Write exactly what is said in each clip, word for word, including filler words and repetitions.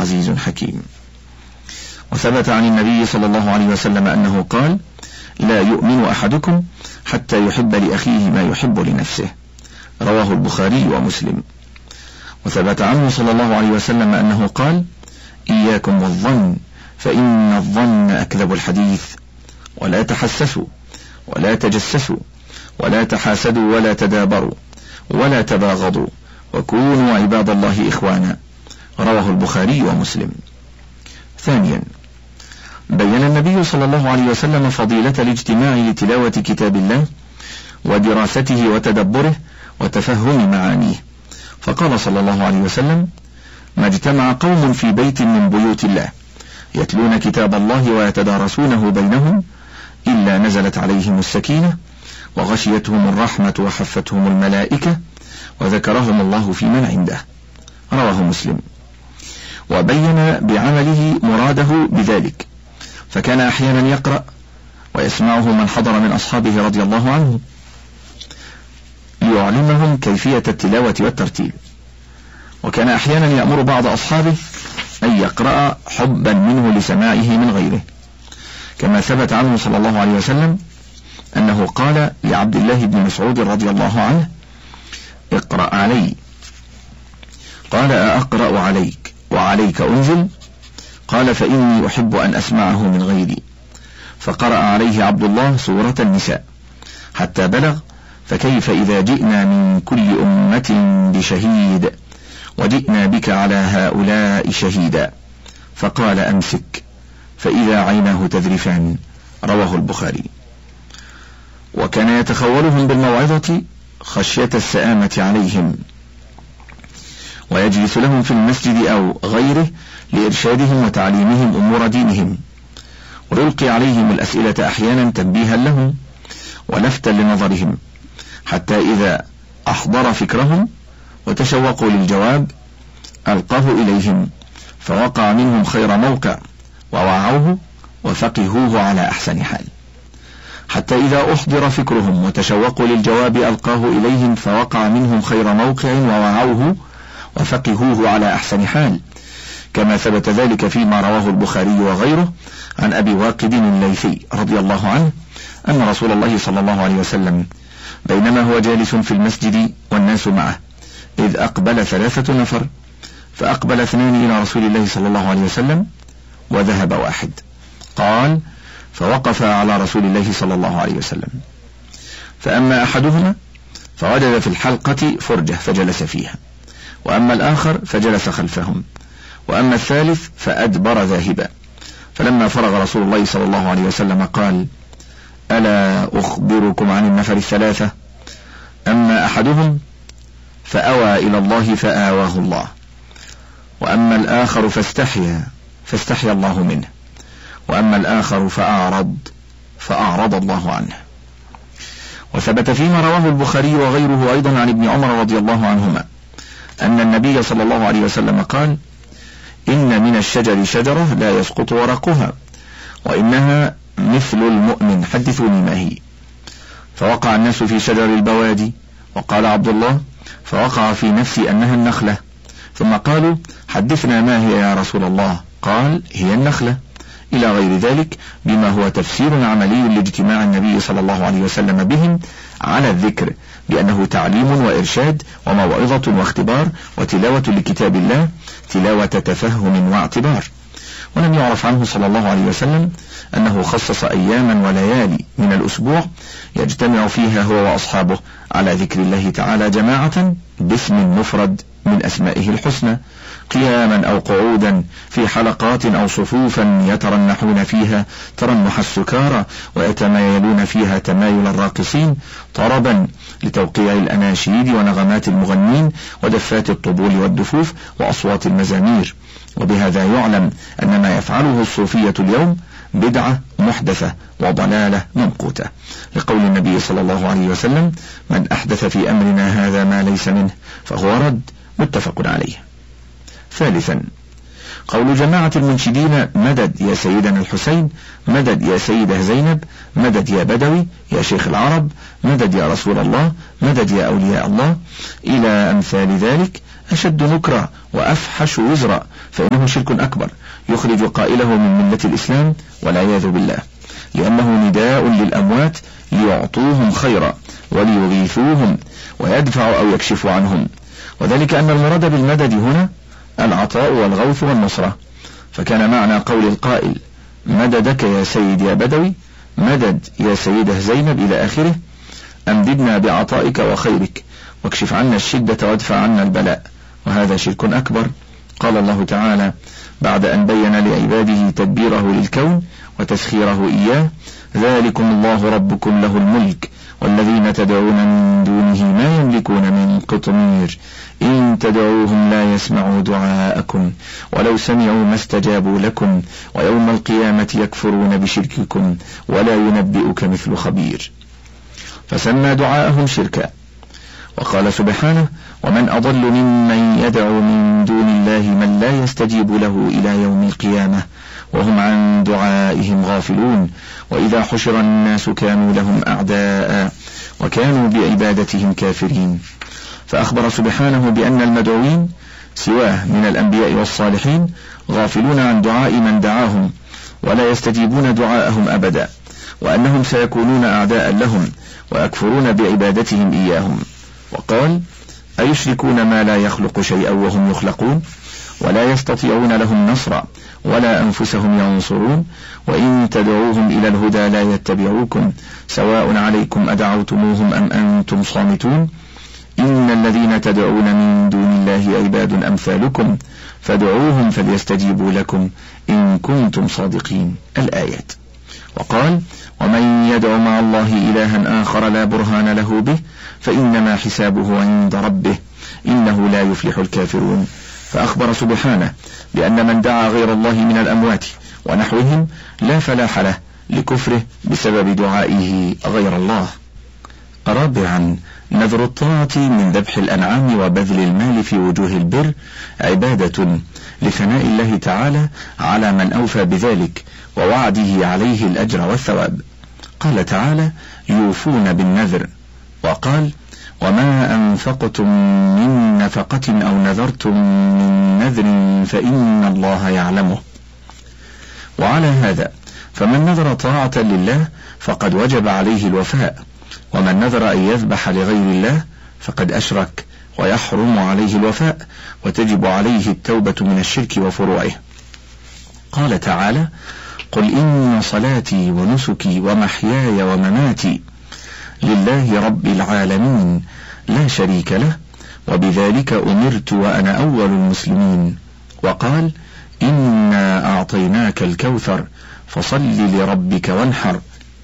عزيز حكيم. وثبت عن النبي صلى الله عليه وسلم أنه قال: لا يؤمن أحدكم حتى يحب لأخيه ما يحب لنفسه. رواه البخاري ومسلم. وثبت عنه صلى الله عليه وسلم أنه قال: إياكم والظن فإن الظن أكذب الحديث، ولا تحسسوا ولا تجسسوا ولا تحاسدوا ولا تدابروا ولا تباغضوا وكونوا عباد الله إخوانا. رواه البخاري ومسلم. ثانيا، بين النبي صلى الله عليه وسلم فضيلة الاجتماع لتلاوة كتاب الله ودراسته وتدبره وتفهم معانيه، فقال صلى الله عليه وسلم: ما اجتمع قوم في بيت من بيوت الله يتلون كتاب الله ويتدارسونه بينهم إلا نزلت عليهم السكينة وغشيتهم الرحمة وحفتهم الملائكة وذكرهم الله في من عنده. رواه مسلم. وبين بعمله مراده بذلك، فكان أحيانا يقرأ ويسمعه من حضر من أصحابه رضي الله عنه ليعلمهم كيفية التلاوة والترتيل، وكان أحيانا يأمر بعض أصحابه أن يقرأ حبا منه لسماعه من غيره، كما ثبت عنه صلى الله عليه وسلم أنه قال لعبد الله بن مسعود رضي الله عنه: اقرأ علي. قال: أقرأ عليك وعليك أنزل؟ قال: فإني أحب أن أسمعه من غيري. فقرأ عليه عبد الله سورة النساء حتى بلغ: فكيف إذا جئنا من كل أمة بشهيد وجئنا بك على هؤلاء شهيدا. فقال: أمسك، فإذا عيناه تذرفان. رواه البخاري. وكان يتخولهم بالموعظة خشية السآمة عليهم، ويجلس لهم في المسجد أو غيره لإرشادهم وتعليمهم أمور دينهم، ويلقي عليهم الأسئلة أحيانا تنبيها لهم ولفتا لنظرهم، حتى إذا أحضر فكرهم وتشوقوا للجواب ألقاه إليهم، فوقع منهم خير موقع ووعوه وفقهوه على أحسن حال، حتى إذا أحضر فكرهم وتشوقوا للجواب ألقاه إليهم فوقع منهم خير موقع ووعوه وفقهوه على أحسن حال، كما ثبت ذلك فيما رواه البخاري وغيره عن أبي واقد الليثي رضي الله عنه أن رسول الله صلى الله عليه وسلم بينما هو جالس في المسجد والناس معه إذ أقبل ثلاثة نفر، فأقبل اثنان إلى رسول الله صلى الله عليه وسلم وذهب واحد. قال: فوقف على رسول الله صلى الله عليه وسلم، فأما أحدهما فوجد في الحلقة فرجة فجلس فيها، وأما الآخر فجلس خلفهم، وأما الثالث فأدبر ذاهبا. فلما فرغ رسول الله صلى الله عليه وسلم قال: ألا أخبركم عن النفر الثلاثة؟ أما أحدهم فأوى إلى الله فآواه الله، وأما الآخر فاستحيا فاستحيا الله منه، وأما الآخر فأعرض فأعرض الله عنه. وثبت فيما رواه البخاري وغيره أيضا عن ابن عمر رضي الله عنهما أن النبي صلى الله عليه وسلم قال: إن من الشجر شجرة لا يسقط ورقها وإنها مثل المؤمن، حدثوني ما هي. فوقع الناس في شجر البوادي، وقال عبد الله: فوقع في نفسي أنها النخلة. ثم قالوا: حدثنا ما هي يا رسول الله؟ قال: هي النخلة، إلى غير ذلك بما هو تفسير عملي لاجتماع النبي صلى الله عليه وسلم بهم على الذكر بأنه تعليم وإرشاد وموعظة واختبار وتلاوة لكتاب الله تلاوة تفهم واعتبار. ولم يعرف عنه صلى الله عليه وسلم أنه خصص أياما وليالي من الأسبوع يجتمع فيها هو وأصحابه على ذكر الله تعالى جماعة باسم مفرد من أسمائه الحسنى، قياما أو قعودا في حلقات أو صفوفا يترنحون فيها ترنح السكارى ويتمايلون فيها تمايل الراقصين، طربا لتوقيع الأناشيد ونغمات المغنين ودفات الطبول والدفوف وأصوات المزامير. وبهذا يعلم أن ما يفعله الصوفية اليوم بدعة محدثة وضلالة ممقوتة، لقول النبي صلى الله عليه وسلم: من أحدث في أمرنا هذا ما ليس منه فهو رد، متفق عليه. ثالثا، قول جماعة المنشدين: مدد يا سيدنا الحسين، مدد يا سيدة زينب، مدد يا بدوي يا شيخ العرب، مدد يا رسول الله، مدد يا أولياء الله، إلى أمثال ذلك أشد نكرا وأفحش وزرا، فإنه شرك أكبر يخرج قائله من ملة الإسلام والعياذ بالله، لأنه نداء للأموات ليعطوهم خيرا وليغيثوهم ويدفع أو يكشف عنهم، وذلك أن المراد بالمدد هنا العطاء والغوث والنصرة. فكان معنى قول القائل: مددك يا سيد يا بدوي، مدد يا سيدة زينب إلى آخره، أمددنا بعطائك وخيرك واكشف عنا الشدة وادفع عنا البلاء، وهذا شرك أكبر. قال الله تعالى بعد أن بين لعباده تدبيره للكون وتسخيره إياه: ذلكم الله ربكم له الملك والذين تدعون من دونه ما يملكون من قطمير إن تدعوهم لا يسمعوا دعاءكم ولو سمعوا ما استجابوا لكم ويوم القيامة يكفرون بشرككم ولا ينبئك مثل خبير. فسمى دعاءهم شركا. وقال سبحانه: ومن أضل ممن يدعو من دون الله من لا يستجيب له إلى يوم القيامة وهم عن دعائهم غافلون وإذا حشر الناس كانوا لهم أعداء وكانوا بعبادتهم كافرين. فأخبر سبحانه بأن المدعوين سواه من الأنبياء والصالحين غافلون عن دعاء من دعاهم ولا يستجيبون دعاءهم أبدا، وأنهم سيكونون أعداء لهم ويكفرون بعبادتهم إياهم. وقال: أيشركون ما لا يخلق شيئا وهم يخلقون ولا يستطيعون لهم نصرا ولا أنفسهم ينصرون وإن تدعوهم إلى الهدى لا يتبعوكم سواء عليكم أدعوتموهم أم أنتم صامتون إن الذين تدعون من دون الله عباد أمثالكم فادعوهم فليستجيبوا لكم إن كنتم صادقين. الآيات. وقال: ومن يدع مع الله إلها آخر لا برهان له به فإنما حسابه عند ربه إنه لا يفلح الكافرون. فأخبر سبحانه بأن من دعا غير الله من الأموات ونحوهم لا فلاح له لكفره بسبب دعائه غير الله. رابعا: نذر الطاعة من ذبح الأنعام وبذل المال في وجوه البر عبادة لثناء الله تعالى على من أوفى بذلك ووعده عليه الأجر والثواب. قال تعالى: يوفون بالنذر. وقال: وما أنفقتم من نفقة أو نذرتم من نذر فإن الله يعلمه. وعلى هذا فمن نذر طاعة لله فقد وجب عليه الوفاء، ومن نذر أن يذبح لغير الله فقد أشرك ويحرم عليه الوفاء وتجب عليه التوبة من الشرك وفروعه. قال تعالى: قل إن صلاتي ونسكي ومحياي ومماتي لله رب العالمين لا شريك له وبذلك أمرت وأنا أول المسلمين. وقال: إنا أعطيناك الكوثر فصل لربك وانحر.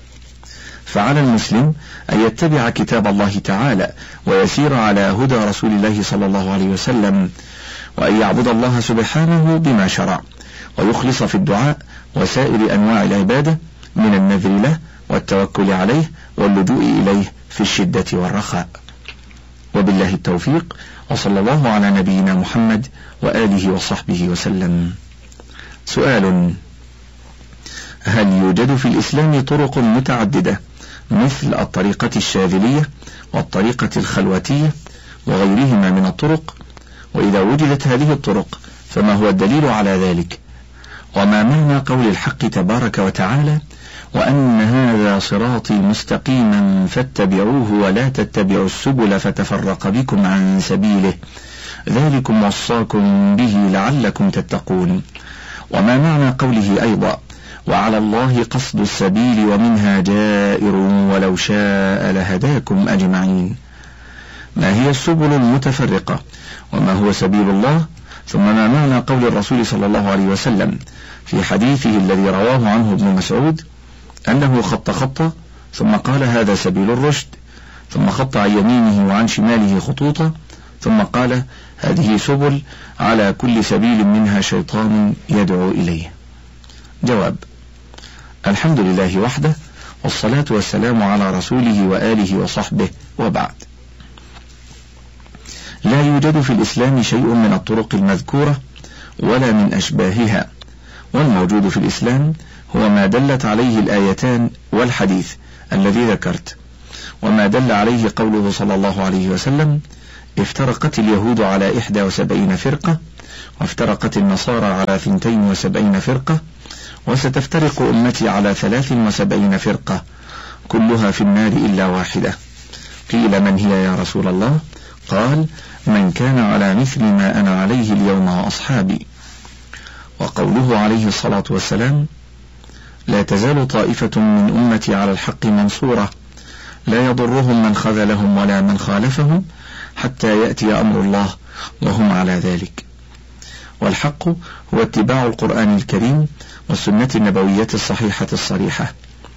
فعلى المسلم أن يتبع كتاب الله تعالى ويسير على هدى رسول الله صلى الله عليه وسلم، وأن يعبد الله سبحانه بما شرع ويخلص في الدعاء وسائر أنواع العبادة من النذر له والتوكل عليه واللجوء إليه في الشدة والرخاء. وبالله التوفيق، وصلى الله على نبينا محمد وآله وصحبه وسلم. سؤال: هل يوجد في الإسلام طرق متعددة مثل الطريقة الشاذلية والطريقة الخلوتية وغيرهما من الطرق؟ وإذا وجدت هذه الطرق فما هو الدليل على ذلك؟ وما معنى قول الحق تبارك وتعالى: وأن هذا صراطي مستقيما فاتبعوه ولا تتبعوا السبل فتفرق بكم عن سبيله ذلكم وصاكم به لعلكم تتقون؟ وما معنى قوله أيضا: وعلى الله قصد السبيل ومنها جائر ولو شاء لهداكم أجمعين؟ ما هي السبل المتفرقة؟ وما هو سبيل الله؟ ثم ما معنى قول الرسول صلى الله عليه وسلم في حديثه الذي رواه عنه ابن مسعود أنه خط خطة ثم قال: هذا سبيل الرشد، ثم خط عن يمينه وعن شماله خطوطا ثم قال: هذه سبل على كل سبيل منها شيطان يدعو إليه؟ جواب: الحمد لله وحده، والصلاة والسلام على رسوله وآله وصحبه، وبعد. لا يوجد في الإسلام شيء من الطرق المذكورة ولا من أشباهها، والموجود في الإسلام هو ما دلت عليه الآيتان والحديث الذي ذكرت، وما دل عليه قوله صلى الله عليه وسلم: افترقت اليهود على إحدى وسبعين فرقة، وافترقت النصارى على ثنتين وسبعين فرقة، وستفترق أمتي على ثلاث وسبعين فرقة كلها في النار إلا واحدة. قيل: من هي يا رسول الله؟ قال: من كان على مثل ما أنا عليه اليوم وأصحابي. وقوله عليه الصلاة والسلام: لا تزال طائفة من أمتي على الحق منصورة، لا يضرهم من خذلهم ولا من خالفهم حتى يأتي أمر الله وهم على ذلك. والحق هو اتباع القرآن الكريم والسنة النبوية الصحيحة الصريحة،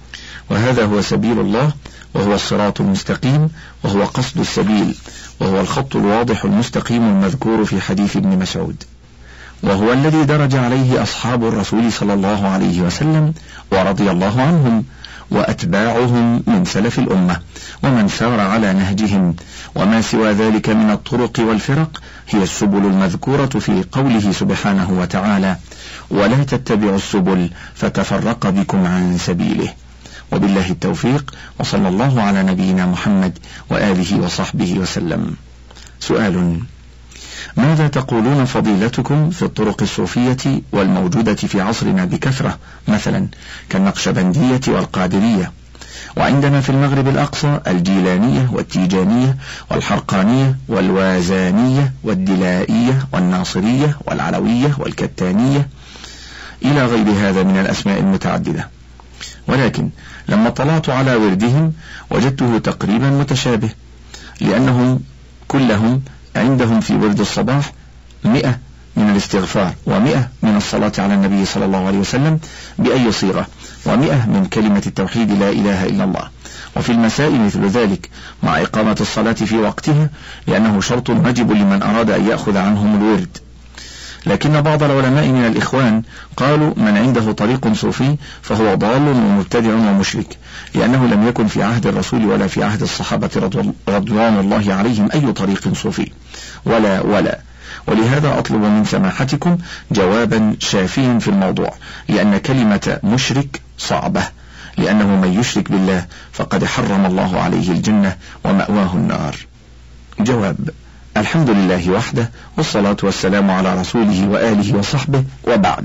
وهذا هو سبيل الله، وهو الصراط المستقيم، وهو قصد السبيل، وهو الخط الواضح المستقيم المذكور في حديث ابن مسعود، وهو الذي درج عليه أصحاب الرسول صلى الله عليه وسلم ورضي الله عنهم وأتباعهم من سلف الأمة ومن سار على نهجهم. وما سوى ذلك من الطرق والفرق هي السبل المذكورة في قوله سبحانه وتعالى: ولا تتبعوا السبل فتفرق بكم عن سبيله. وبالله التوفيق، وصلى الله على نبينا محمد وآله وصحبه وسلم. سؤال: ماذا تقولون فضيلتكم في الطرق الصوفية والموجودة في عصرنا بكثرة، مثلا كالنقشبندية والقادرية، وعندنا في المغرب الأقصى الجيلانية والتيجانية والحرقانية والوازانية والدلائية والناصرية والعلوية والكتانية إلى غير هذا من الأسماء المتعددة، ولكن لما طلعت على وردهم وجدته تقريبا متشابه، لأنهم كلهم عندهم في ورد الصباح مئة من الاستغفار، ومئة من الصلاة على النبي صلى الله عليه وسلم بأي صيغة، ومئة من كلمة التوحيد لا إله إلا الله، وفي المساء مثل ذلك مع إقامة الصلاة في وقتها، لأنه شرط واجب لمن أراد أن يأخذ عنهم الورد. لكن بعض العلماء من الإخوان قالوا: من عنده طريق صوفي فهو ضال ومبتدع ومشرك، لأنه لم يكن في عهد الرسول ولا في عهد الصحابة رضوان الله عليهم أي طريق صوفي ولا ولا ولهذا أطلب من سماحتكم جوابا شافيا في الموضوع، لأن كلمة مشرك صعبة، لأنه من يشرك بالله فقد حرم الله عليه الجنة ومأواه النار. جواب: الحمد لله وحده، والصلاة والسلام على رسوله وآله وصحبه، وبعد.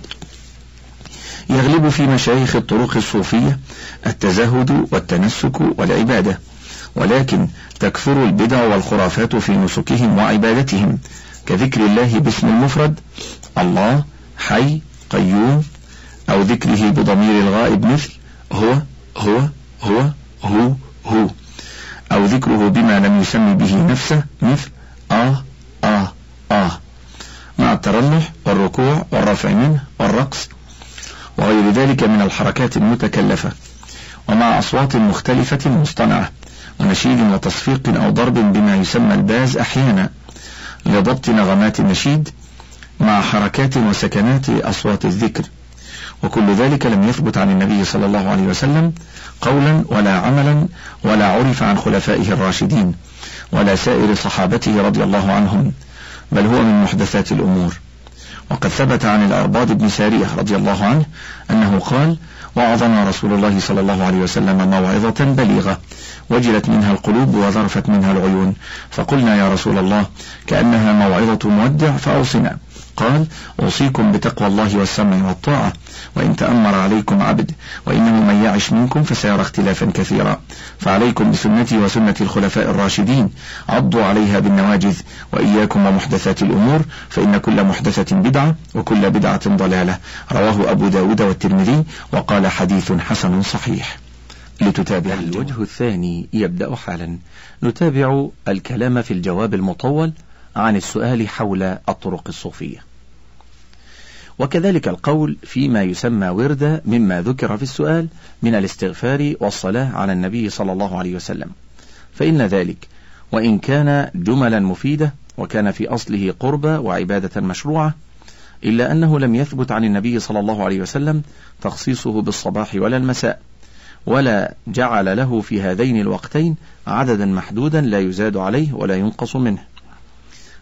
يغلب في مشايخ الطرق الصوفية التزهد والتنسك والعبادة، ولكن تكثر البدع والخرافات في نسكهم وعبادتهم، كذكر الله باسم المفرد الله حي قيوم، أو ذكره بضمير الغائب مثل هو هو هو هو هو، أو ذكره بما لم يسمي به نفسه مثل آه آه آه، مع الترنح والركوع والرفع منه والرقص وغير ذلك من الحركات المتكلفة، ومع أصوات مختلفة مصطنعة ونشيد وتصفيق أو ضرب بما يسمى الباز أحيانا لضبط نغمات النشيد، مع حركات وسكنات أصوات الذكر، وكل ذلك لم يثبت عن النبي صلى الله عليه وسلم قولا ولا عملا، ولا عرف عن خلفائه الراشدين ولا سائر صحابته رضي الله عنهم، بل هو من محدثات الأمور. وقد ثبت عن الأرباض بن سارية رضي الله عنه أنه قال: وعظنا رسول الله صلى الله عليه وسلم موعظة بليغة وجلت منها القلوب وذرفت منها العيون، فقلنا يا رسول الله كأنها موعظة مودع فأوصنا. قال: أوصيكم بتقوى الله والسمع والطاعة، وإن تأمر عليكم عبد، وإنه من يعش منكم فسيرى اختلافا كثيرا، فعليكم بسنتي وسنة الخلفاء الراشدين، عضوا عليها بالنواجذ، وإياكم ومحدثات الأمور، فإن كل محدثة بدعة وكل بدعة ضلالة. رواه أبو داود والترمذي، وقال حديث حسن صحيح. لتتابع الوجه الثاني يبدأ حالا. نتابع الكلام في الجواب المطول عن السؤال حول الطرق الصوفية، وكذلك القول فيما يسمى ورد مما ذكر في السؤال من الاستغفار والصلاة على النبي صلى الله عليه وسلم، فإن ذلك وإن كان جملا مفيدة وكان في أصله قربة وعبادة مشروعة، إلا أنه لم يثبت عن النبي صلى الله عليه وسلم تخصيصه بالصباح ولا المساء، ولا جعل له في هذين الوقتين عددا محدودا لا يزاد عليه ولا ينقص منه.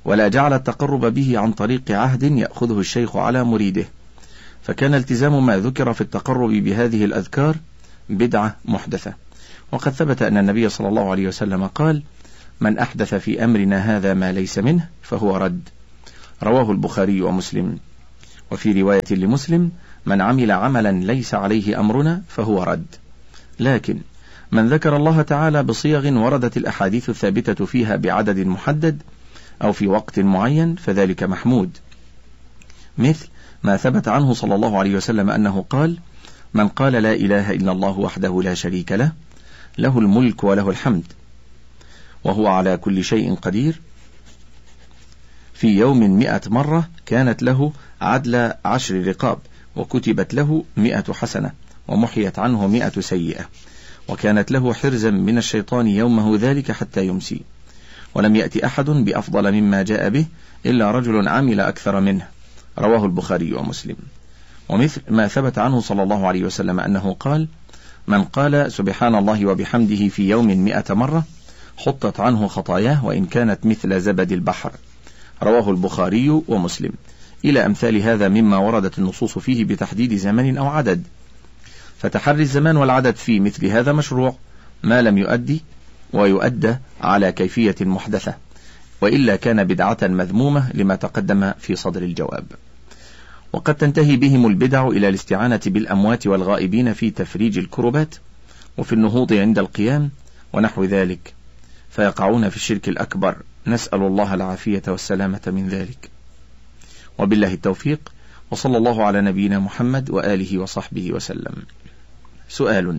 ولا جعل التقرب به عن طريق عهد يأخذه الشيخ على مريده، فكان التزام ما ذكر في التقرب بهذه الأذكار بدعة محدثة. وقد ثبت أن النبي صلى الله عليه وسلم قال: من أحدث في أمرنا هذا ما ليس منه فهو رد. رواه البخاري ومسلم. وفي رواية لمسلم: من عمل عملا ليس عليه أمرنا فهو رد. لكن من ذكر الله تعالى بصيغ وردت الأحاديث الثابتة فيها بعدد محدد أو في وقت معين فذلك محمود، مثل ما ثبت عنه صلى الله عليه وسلم أنه قال: من قال لا إله إلا الله وحده لا شريك له، له الملك وله الحمد وهو على كل شيء قدير، في يوم مئة مرة كانت له عدل عشر رقاب، وكتبت له مئة حسنة، ومحيت عنه مئة سيئة، وكانت له حرزا من الشيطان يومه ذلك حتى يمسي، ولم يأتي أحد بأفضل مما جاء به إلا رجل عمل أكثر منه. رواه البخاري ومسلم. ومثل ما ثبت عنه صلى الله عليه وسلم أنه قال: من قال سبحان الله وبحمده في يوم مئة مرة حطت عنه خطاياه وإن كانت مثل زبد البحر. رواه البخاري ومسلم. إلى أمثال هذا مما وردت النصوص فيه بتحديد زمن أو عدد، فتحري الزمان والعدد في مثل هذا مشروع ما لم يؤدي ويؤدى على كيفية محدثة، وإلا كان بدعة مذمومة لما تقدم في صدر الجواب. وقد تنتهي بهم البدع إلى الاستعانة بالأموات والغائبين في تفريج الكربات وفي النهوض عند القيام ونحو ذلك، فيقعون في الشرك الأكبر، نسأل الله العافية والسلامة من ذلك. وبالله التوفيق، وصلى الله على نبينا محمد وآله وصحبه وسلم. سؤال: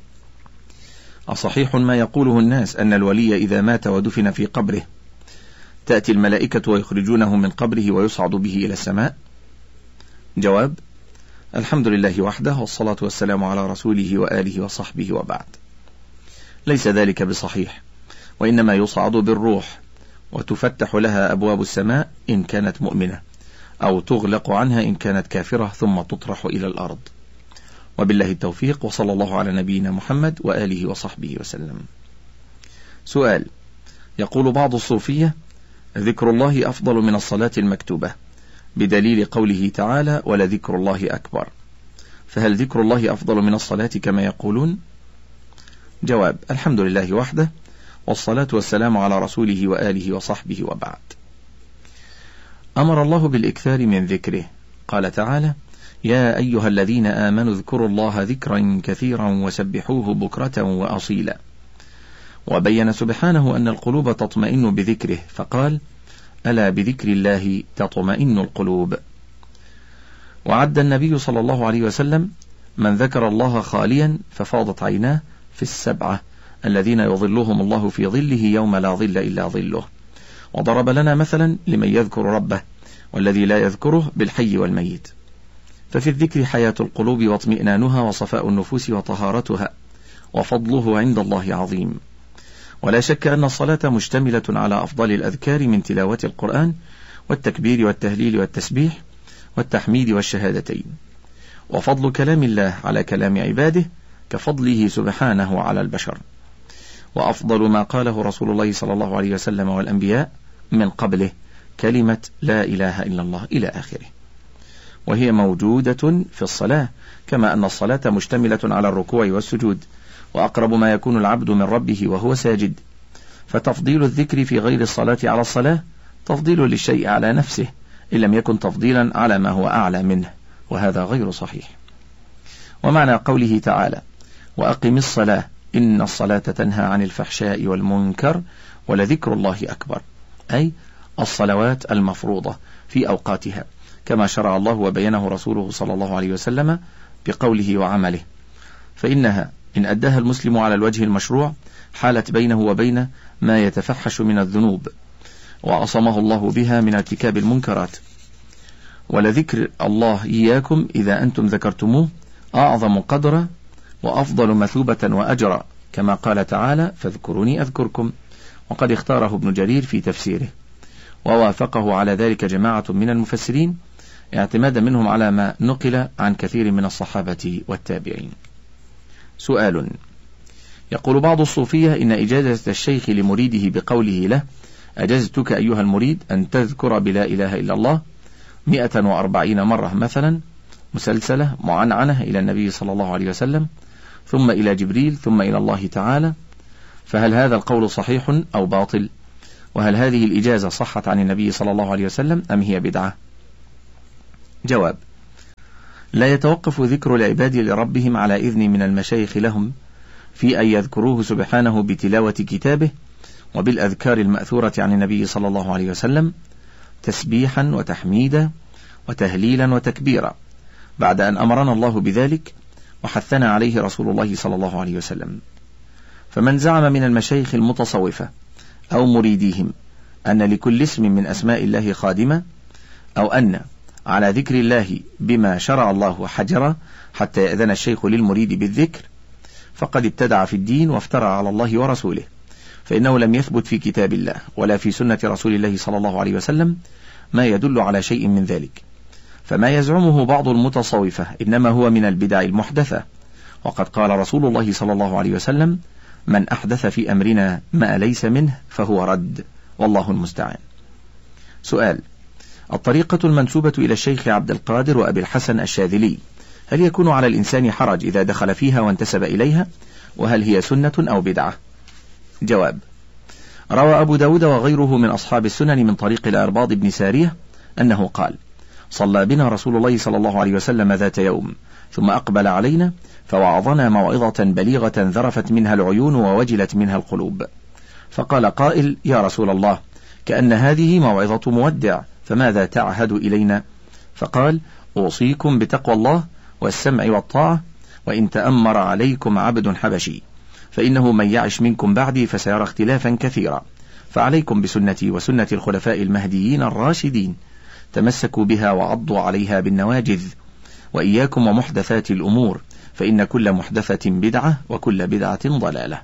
أصحيح ما يقوله الناس أن الولي إذا مات ودفن في قبره تأتي الملائكة ويخرجونه من قبره ويصعد به إلى السماء؟ جواب: الحمد لله وحده، والصلاة والسلام على رسوله وآله وصحبه، وبعد. ليس ذلك بصحيح، وإنما يصعد بالروح وتفتح لها أبواب السماء إن كانت مؤمنة، أو تغلق عنها إن كانت كافرة، ثم تطرح إلى الأرض. وبالله التوفيق، وصلى الله على نبينا محمد وآله وصحبه وسلم. سؤال: يقول بعض الصوفية: ذكر الله أفضل من الصلاة المكتوبة بدليل قوله تعالى: ولذكر الله أكبر، فهل ذكر الله أفضل من الصلاة كما يقولون؟ جواب: الحمد لله وحده، والصلاة والسلام على رسوله وآله وصحبه، وبعد. أمر الله بالإكثار من ذكره، قال تعالى: يا أيها الذين آمنوا اذكروا الله ذكرا كثيرا وسبحوه بكرة وأصيلا. وبين سبحانه أن القلوب تطمئن بذكره، فقال: ألا بذكر الله تطمئن القلوب. وعد النبي صلى الله عليه وسلم من ذكر الله خاليا ففاضت عيناه في السبعة الذين يظلهم الله في ظله يوم لا ظل إلا ظله، وضرب لنا مثلا لمن يذكر ربه والذي لا يذكره بالحي والميت. ففي الذكر حياة القلوب واطمئنانها وصفاء النفوس وطهارتها، وفضله عند الله عظيم. ولا شك أن الصلاة مشتملة على أفضل الأذكار من تلاوة القرآن والتكبير والتهليل والتسبيح والتحميد والشهادتين، وفضل كلام الله على كلام عباده كفضله سبحانه على البشر. وأفضل ما قاله رسول الله صلى الله عليه وسلم والأنبياء من قبله كلمة لا إله إلا الله إلى آخره، وهي موجودة في الصلاة، كما أن الصلاة مشتملة على الركوع والسجود، وأقرب ما يكون العبد من ربه وهو ساجد. فتفضيل الذكر في غير الصلاة على الصلاة تفضيل للشيء على نفسه، إن لم يكن تفضيلا على ما هو أعلى منه، وهذا غير صحيح. ومعنى قوله تعالى: وأقم الصلاة إن الصلاة تنهى عن الفحشاء والمنكر ولذكر الله أكبر، أي الصلوات المفروضة في أوقاتها كما شرع الله وبينه رسوله صلى الله عليه وسلم بقوله وعمله، فإنها إن أداها المسلم على الوجه المشروع حالت بينه وبين ما يتفحش من الذنوب، وعصمه الله بها من ارتكاب المنكرات. ولذكر الله إياكم إذا أنتم ذكرتموه أعظم قدرا وأفضل مثوبة وأجرا، كما قال تعالى: فاذكروني أذكركم. وقد اختاره ابن جرير في تفسيره، ووافقه على ذلك جماعة من المفسرين اعتمادا منهم على ما نقل عن كثير من الصحابة والتابعين. سؤال: يقول بعض الصوفية إن إجازة الشيخ لمريده بقوله له: أجزتك أيها المريد أن تذكر بلا إله إلا الله مئة وأربعين مرة مثلا مسلسلة معنعنة إلى النبي صلى الله عليه وسلم، ثم إلى جبريل، ثم إلى الله تعالى، فهل هذا القول صحيح أو باطل؟ وهل هذه الإجازة صحت عن النبي صلى الله عليه وسلم أم هي بدعة؟ جواب: لا يتوقف ذكر العباد لربهم على إذن من المشايخ لهم في أن يذكروه سبحانه بتلاوة كتابه وبالأذكار المأثورة عن النبي صلى الله عليه وسلم تسبيحا وتحميدا وتهليلا وتكبيرا، بعد أن أمرنا الله بذلك وحثنا عليه رسول الله صلى الله عليه وسلم. فمن زعم من المشايخ المتصوفة أو مريديهم أن لكل اسم من أسماء الله خادمة، أو أن على ذكر الله بما شرع الله حجرا حتى يأذن الشيخ للمريد بالذكر، فقد ابتدع في الدين وافترى على الله ورسوله، فإنه لم يثبت في كتاب الله ولا في سنة رسول الله صلى الله عليه وسلم ما يدل على شيء من ذلك. فما يزعمه بعض المتصوفة إنما هو من البدع المحدثة، وقد قال رسول الله صلى الله عليه وسلم: من أحدث في أمرنا ما ليس منه فهو رد، والله المستعان. سؤال: الطريقة المنسوبة إلى الشيخ عبد القادر وأبي الحسن الشاذلي، هل يكون على الإنسان حرج إذا دخل فيها وانتسب إليها؟ وهل هي سنة أو بدعة؟ جواب: روى أبو داود وغيره من أصحاب السنن من طريق الأرباض بن سارية أنه قال: صلى بنا رسول الله صلى الله عليه وسلم ذات يوم، ثم أقبل علينا فوعظنا موعظة بليغة ذرفت منها العيون ووجلت منها القلوب، فقال قائل: يا رسول الله، كأن هذه موعظة مودع، فماذا تعهد إلينا؟ فقال: أوصيكم بتقوى الله والسمع والطاعة، وإن تأمر عليكم عبد حبشي، فإنه من يعش منكم بعدي فسيرى اختلافا كثيرا، فعليكم بسنتي وسنة الخلفاء المهديين الراشدين، تمسكوا بها وعضوا عليها بالنواجذ، وإياكم ومحدثات الأمور، فإن كل محدثة بدعة وكل بدعة ضلالة.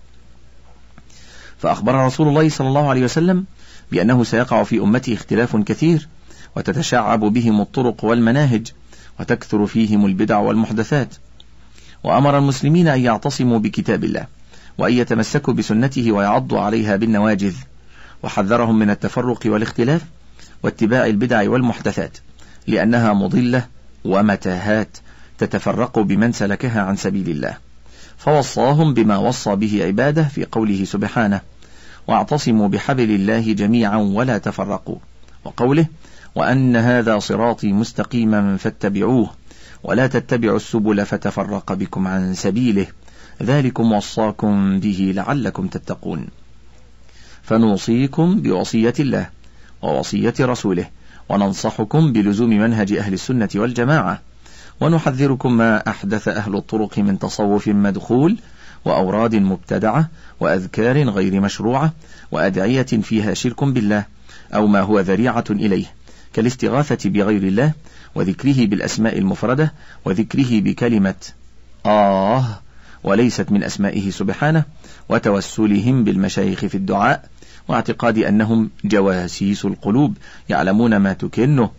فأخبر رسول الله صلى الله عليه وسلم بأنه سيقع في أمته اختلاف كثير، وتتشعب بهم الطرق والمناهج، وتكثر فيهم البدع والمحدثات، وأمر المسلمين أن يعتصموا بكتاب الله وأن يتمسكوا بسنته ويعضوا عليها بالنواجذ، وحذرهم من التفرق والاختلاف واتباع البدع والمحدثات، لأنها مضلة ومتاهات تتفرق بمن سلكها عن سبيل الله. فوصاهم بما وصى به عباده في قوله سبحانه: واعتصموا بحبل الله جميعا ولا تفرقوا، وقوله: وأن هذا صراطي مستقيما فاتبعوه ولا تتبعوا السبل فتفرق بكم عن سبيله، ذلكم وصاكم به لعلكم تتقون. فنوصيكم بوصية الله ووصية رسوله، وننصحكم بلزوم منهج أهل السنة والجماعة، ونحذركم ما أحدث أهل الطرق من تصوف مدخول وأوراد مبتدعة وأذكار غير مشروعة وأدعية فيها شرك بالله أو ما هو ذريعة إليه، كالاستغاثة بغير الله وذكره بالأسماء المفردة وذكره بكلمة آه وليست من أسمائه سبحانه، وتوسلهم بالمشايخ في الدعاء، واعتقاد أنهم جواسيس القلوب يعلمون ما تكنه،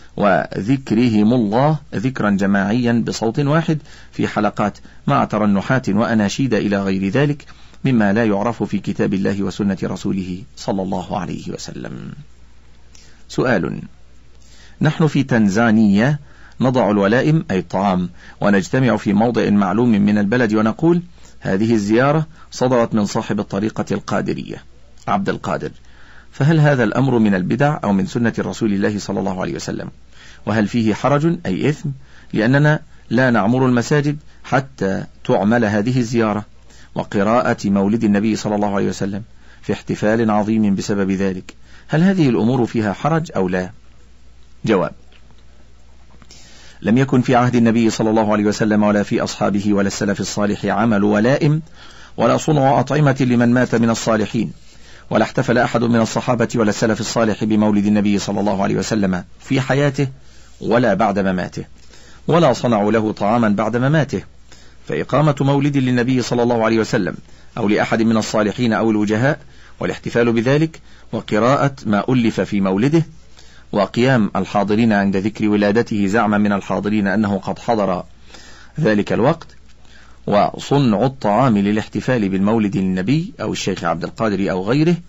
وذكرهم الله ذكرا جماعيا بصوت واحد في حلقات مع ترنحات وأناشيد إلى غير ذلك مما لا يعرف في كتاب الله وسنة رسوله صلى الله عليه وسلم. سؤال: نحن في تنزانيا نضع الولائم أي الطعام ونجتمع في موضع معلوم من البلد ونقول: هذه الزيارة صدرت من صاحب الطريقة القادرية عبد القادر، فهل هذا الأمر من البدع أو من سنة رسول الله صلى الله عليه وسلم؟ وهل فيه حرج أي إثم؟ لأننا لا نعمر المساجد حتى تعمل هذه الزيارة وقراءة مولد النبي صلى الله عليه وسلم في احتفال عظيم بسبب ذلك، هل هذه الأمور فيها حرج أو لا؟ جواب: لم يكن في عهد النبي صلى الله عليه وسلم ولا في أصحابه ولا السلف الصالح عمل ولائم ولا صنع أطعمة لمن مات من الصالحين، ولا احتفل أحد من الصحابة ولا السلف الصالح بمولد النبي صلى الله عليه وسلم في حياته ولا بعد مماته، ولا صنعوا له طعاما بعد مماته. فإقامة مولد للنبي صلى الله عليه وسلم أو لأحد من الصالحين أو الوجهاء والاحتفال بذلك وقراءة ما ألف في مولده وقيام الحاضرين عند ذكر ولادته زعما من الحاضرين أنه قد حضر ذلك الوقت، وصنع الطعام للاحتفال بالمولد للنبي أو الشيخ عبد القادر أو غيره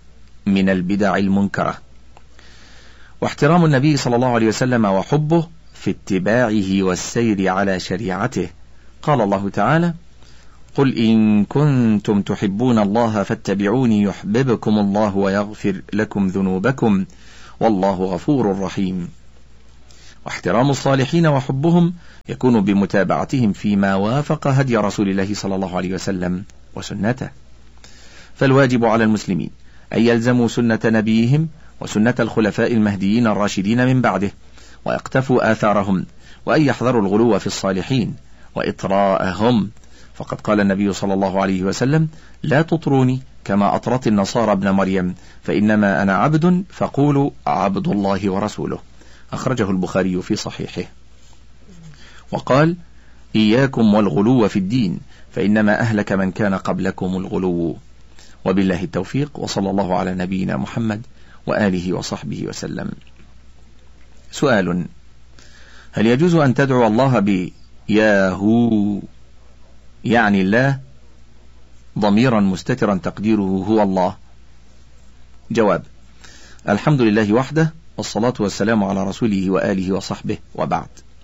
من البدع المنكرة. واحترام النبي صلى الله عليه وسلم وحبه في اتباعه والسير على شريعته. قال الله تعالى: قل إن كنتم تحبون الله فاتبعوني يحببكم الله ويغفر لكم ذنوبكم والله غفور رحيم. واحترام الصالحين وحبهم يكون بمتابعتهم فيما وافق هدي رسول الله صلى الله عليه وسلم وسنته. فالواجب على المسلمين أن يلزموا سنة نبيهم وسنة الخلفاء المهديين الراشدين من بعده، ويقتفوا آثارهم، وأن يحذروا الغلو في الصالحين وإطراءهم. فقد قال النبي صلى الله عليه وسلم: لا تطروني كما أطرت النصارى ابن مريم، فإنما أنا عبد فقولوا عبد الله ورسوله. أخرجه البخاري في صحيحه. وقال: إياكم والغلو في الدين فإنما أهلك من كان قبلكم الغلو. وبالله التوفيق، وصلى الله على نبينا محمد وآله وصحبه وسلم. سؤال: هل يجوز أن تدعو الله بياهو يعني الله ضميرا مستترا تقديره هو الله؟ جواب: الحمد لله وحده، والصلاة والسلام على رسوله وآله وصحبه، وبعد.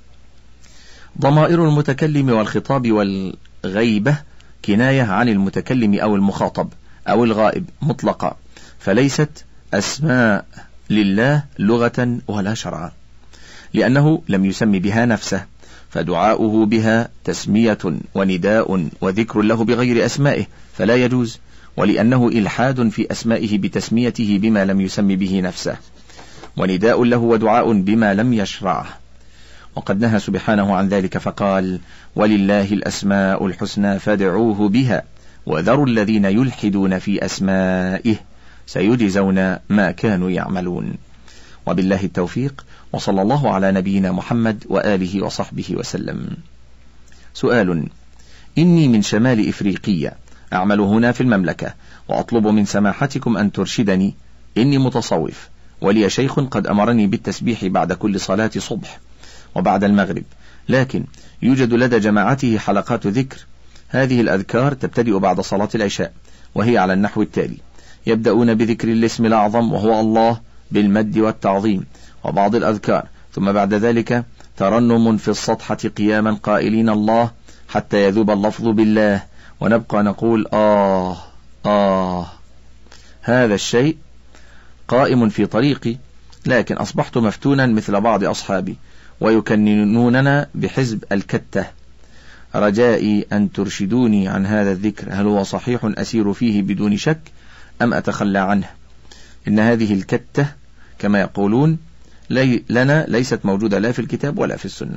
ضمائر المتكلم والخطاب والغيبة كناية عن المتكلم أو المخاطب أو الغائب مطلقة، فليست أسماء لله لغة ولا شرعا، لأنه لم يسم بها نفسه، فدعاؤه بها تسمية ونداء وذكر له بغير أسمائه فلا يجوز، ولأنه إلحاد في أسمائه بتسميته بما لم يسم به نفسه، ونداء له ودعاء بما لم يشرعه. وقد نهى سبحانه عن ذلك فقال: ولله الأسماء الحسنى فادعوه بها وذروا الذين يلحدون في أسمائه سيجزون ما كانوا يعملون. وبالله التوفيق، وصلى الله على نبينا محمد وآله وصحبه وسلم. سؤال: إني من شمال إفريقيا، أعمل هنا في المملكة، وأطلب من سماحتكم أن ترشدني. إني متصوف، ولي شيخ قد أمرني بالتسبيح بعد كل صلاة صبح وبعد المغرب، لكن يوجد لدى جماعته حلقات ذكر. هذه الأذكار تبتدئ بعد صلاة العشاء، وهي على النحو التالي: يبدأون بذكر الاسم الأعظم وهو الله بالمد والتعظيم وبعض الأذكار، ثم بعد ذلك ترنم في السطحة قياما قائلين الله حتى يذوب اللفظ بالله، ونبقى نقول آه آه. هذا الشيء قائم في طريقي، لكن أصبحت مفتونا مثل بعض أصحابي ويكننوننا بحزب الكتة. رجائي أن ترشدوني عن هذا الذكر، هل هو صحيح أسير فيه بدون شك أم أتخلى عنه؟ إن هذه الكتة كما يقولون لي لنا ليست موجودة لا في الكتاب ولا في السنة.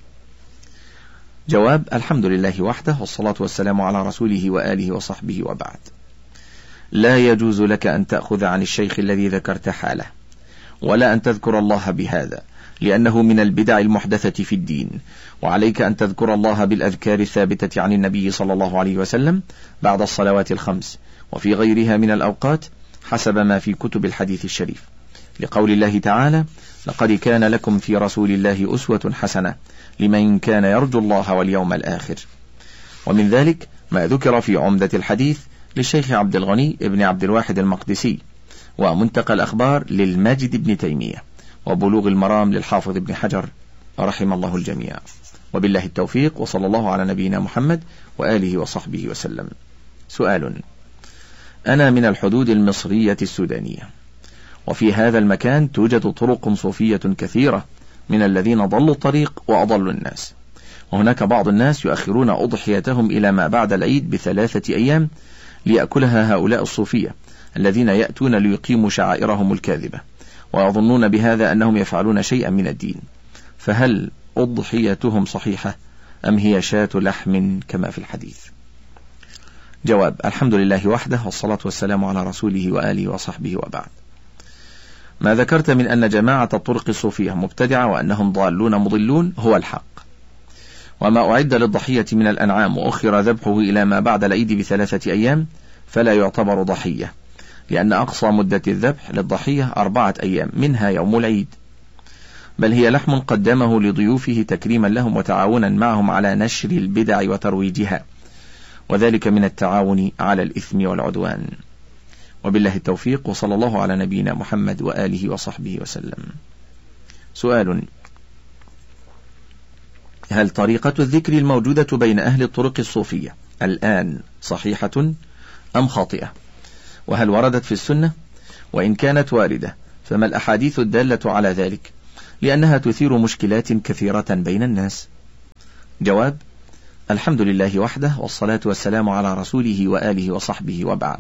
جواب: الحمد لله وحده، والصلاة والسلام على رسوله وآله وصحبه، وبعد. لا يجوز لك أن تأخذ عن الشيخ الذي ذكرت حاله، ولا أن تذكر الله بهذا، لأنه من البدع المحدثة في الدين. وعليك أن تذكر الله بالأذكار الثابتة عن النبي صلى الله عليه وسلم بعد الصلوات الخمس وفي غيرها من الأوقات حسب ما في كتب الحديث الشريف، لقول الله تعالى: لقد كان لكم في رسول الله أسوة حسنة لمن كان يرجو الله واليوم الآخر. ومن ذلك ما ذكر في عمدة الحديث للشيخ عبد الغني ابن عبد الواحد المقدسي، ومنتقى الأخبار للماجد ابن تيمية، وبلوغ المرام للحافظ ابن حجر رحم الله الجميع. وبالله التوفيق، وصلى الله على نبينا محمد وآله وصحبه وسلم. سؤال: أنا من الحدود المصرية السودانية، وفي هذا المكان توجد طرق صوفية كثيرة من الذين ضلوا الطريق وأضلوا الناس، وهناك بعض الناس يؤخرون أضحيتهم إلى ما بعد العيد بثلاثة أيام ليأكلها هؤلاء الصوفية الذين يأتون ليقيموا شعائرهم الكاذبة، ويظنون بهذا أنهم يفعلون شيئا من الدين، فهل أضحيتهم صحيحة أم هي شاة لحم كما في الحديث؟ جواب: الحمد لله وحده، والصلاة والسلام على رسوله وآله وصحبه، وبعد. ما ذكرت من أن جماعة الطرق الصوفية مبتدعة وأنهم ضالون مضلون هو الحق، وما أعد للضحية من الأنعام وأخر ذبحه إلى ما بعد العيد بثلاثة أيام فلا يعتبر ضحية، لأن أقصى مدة الذبح للضحية أربعة أيام منها يوم العيد، بل هي لحم قدمه لضيوفه تكريما لهم وتعاونا معهم على نشر البدع وترويجها، وذلك من التعاون على الإثم والعدوان. وبالله التوفيق، وصلى الله على نبينا محمد وآله وصحبه وسلم. سؤال: هل طريقة الذكر الموجودة بين أهل الطرق الصوفية الآن صحيحة أم خاطئة؟ وهل وردت في السنة؟ وإن كانت واردة فما الأحاديث الدالة على ذلك؟ لأنها تثير مشكلات كثيرة بين الناس. جواب: الحمد لله وحده، والصلاة والسلام على رسوله وآله وصحبه، وبعد.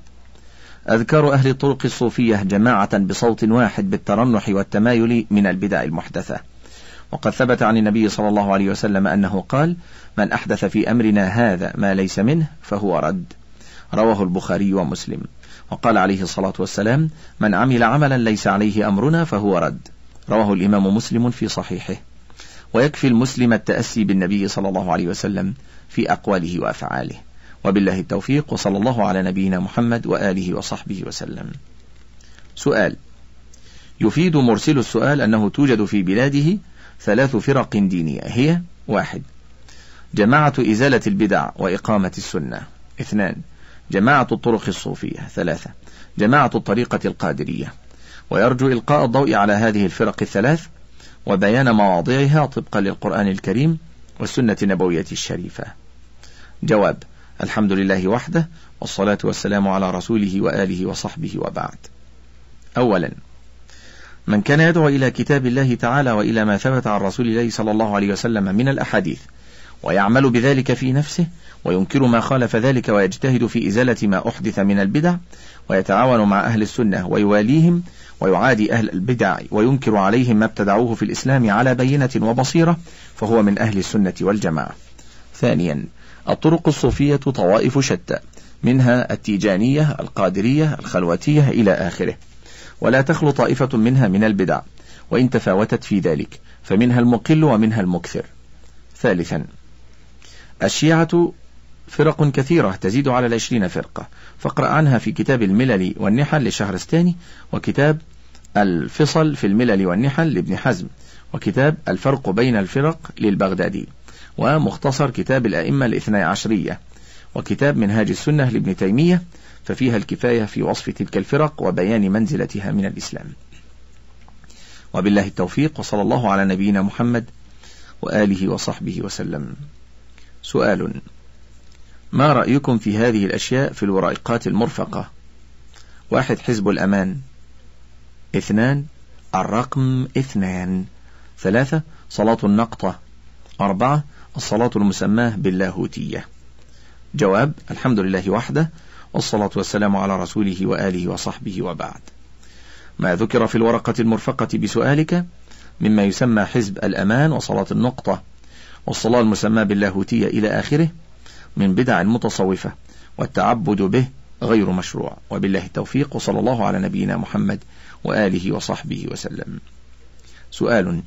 أذكار أهل الطرق الصوفية جماعة بصوت واحد بالترنح والتمايل من البدع المحدثة، وقد ثبت عن النبي صلى الله عليه وسلم أنه قال: من أحدث في أمرنا هذا ما ليس منه فهو رد. رواه البخاري ومسلم. وقال عليه الصلاة والسلام: من عمل عملا ليس عليه أمرنا فهو رد. رواه الإمام مسلم في صحيحه. ويكفي المسلم التأسي بالنبي صلى الله عليه وسلم في أقواله وأفعاله. وبالله التوفيق، وصلى الله على نبينا محمد وآله وصحبه وسلم. سؤال: يفيد مرسل السؤال أنه توجد في بلاده ثلاث فرق دينية، هي: واحد، جماعة إزالة البدع وإقامة السنة. اثنان، جماعة الطرق الصوفية. ثلاثة، جماعة الطريقة القادرية. ويرجو إلقاء الضوء على هذه الفرق الثلاث وبيان مواضعها طبقا للقرآن الكريم والسنة النبوية الشريفة. جواب: الحمد لله وحده، والصلاة والسلام على رسوله وآله وصحبه، وبعد. أولا، من كان يدعو إلى كتاب الله تعالى وإلى ما ثبت عن رسول الله صلى الله عليه وسلم من الأحاديث ويعمل بذلك في نفسه وينكر ما خالف ذلك ويجتهد في إزالة ما أحدث من البدع ويتعاون مع أهل السنة ويواليهم ويعادي أهل البدع وينكر عليهم ما ابتدعوه في الإسلام على بينة وبصيرة فهو من أهل السنة والجماعة. ثانيا، الطرق الصوفية طوائف شتى، منها التيجانية، القادرية، الخلوتية إلى آخره، ولا تخلو طائفة منها من البدع وإن تفاوتت في ذلك، فمنها المقل ومنها المكثر. ثالثا، الشيعة فرق كثيرة تزيد على العشرين فرقة، فاقرأ عنها في كتاب الملل والنحل لشهرستاني، وكتاب الفصل في الملل والنحل لابن حزم، وكتاب الفرق بين الفرق للبغدادي، ومختصر كتاب الأئمة الاثني عشرية، وكتاب منهاج السنة لابن تيمية، ففيها الكفاية في وصف تلك الفرق وبيان منزلتها من الإسلام. وبالله التوفيق، وصلى الله على نبينا محمد وآله وصحبه وسلم. سؤال: ما رأيكم في هذه الأشياء في الورقات المرفقة؟ واحد، حزب الأمان. اثنان، الرقم اثنان. ثلاثة، صلاة النقطة. أربعة، الصلاة المسماة باللاهوتية. جواب: الحمد لله وحده، والصلاة والسلام على رسوله وآله وصحبه، وبعد. ما ذكر في الورقة المرفقة بسؤالك مما يسمى حزب الأمان وصلاة النقطة والصلاة المسماة باللاهوتية إلى آخره من بدع المتصوفة، والتعبد به غير مشروع. وبالله التوفيق، وصلى الله على نبينا محمد وآله وصحبه وسلم. سؤال: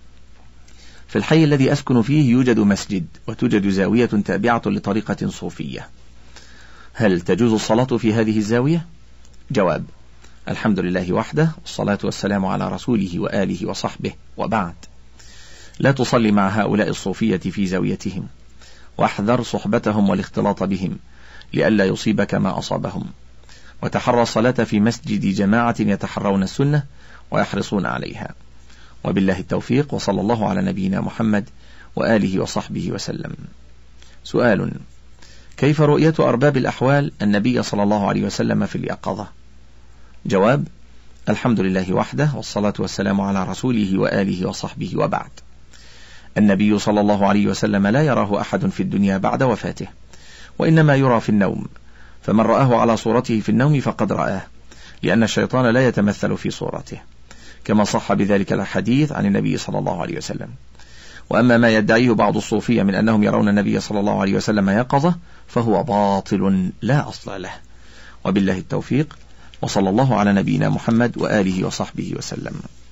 في الحي الذي أسكن فيه يوجد مسجد وتوجد زاوية تابعة لطريقة صوفية، هل تجوز الصلاة في هذه الزاوية؟ جواب: الحمد لله وحده، والصلاة والسلام على رسوله وآله وصحبه، وبعد. لا تصلي مع هؤلاء الصوفية في زاويتهم، واحذر صحبتهم والاختلاط بهم لئلا يصيبك ما أصابهم، وتحرى الصلاة في مسجد جماعة يتحرون السنة ويحرصون عليها. وبالله التوفيق، وصلى الله على نبينا محمد وآله وصحبه وسلم. سؤال: كيف رؤية أرباب الأحوال النبي صلى الله عليه وسلم في اليقظة؟ جواب: الحمد لله وحده، والصلاة والسلام على رسوله وآله وصحبه، وبعد. النبي صلى الله عليه وسلم لا يراه أحد في الدنيا بعد وفاته، وإنما يرى في النوم، فمن رآه على صورته في النوم فقد رآه، لأن الشيطان لا يتمثل في صورته، كما صح بذلك الحديث عن النبي صلى الله عليه وسلم. وأما ما يدعيه بعض الصوفية من أنهم يرون النبي صلى الله عليه وسلم يقظة فهو باطل لا أصل له. وبالله التوفيق، وصلى الله على نبينا محمد وآله وصحبه وسلم.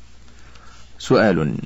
سؤال: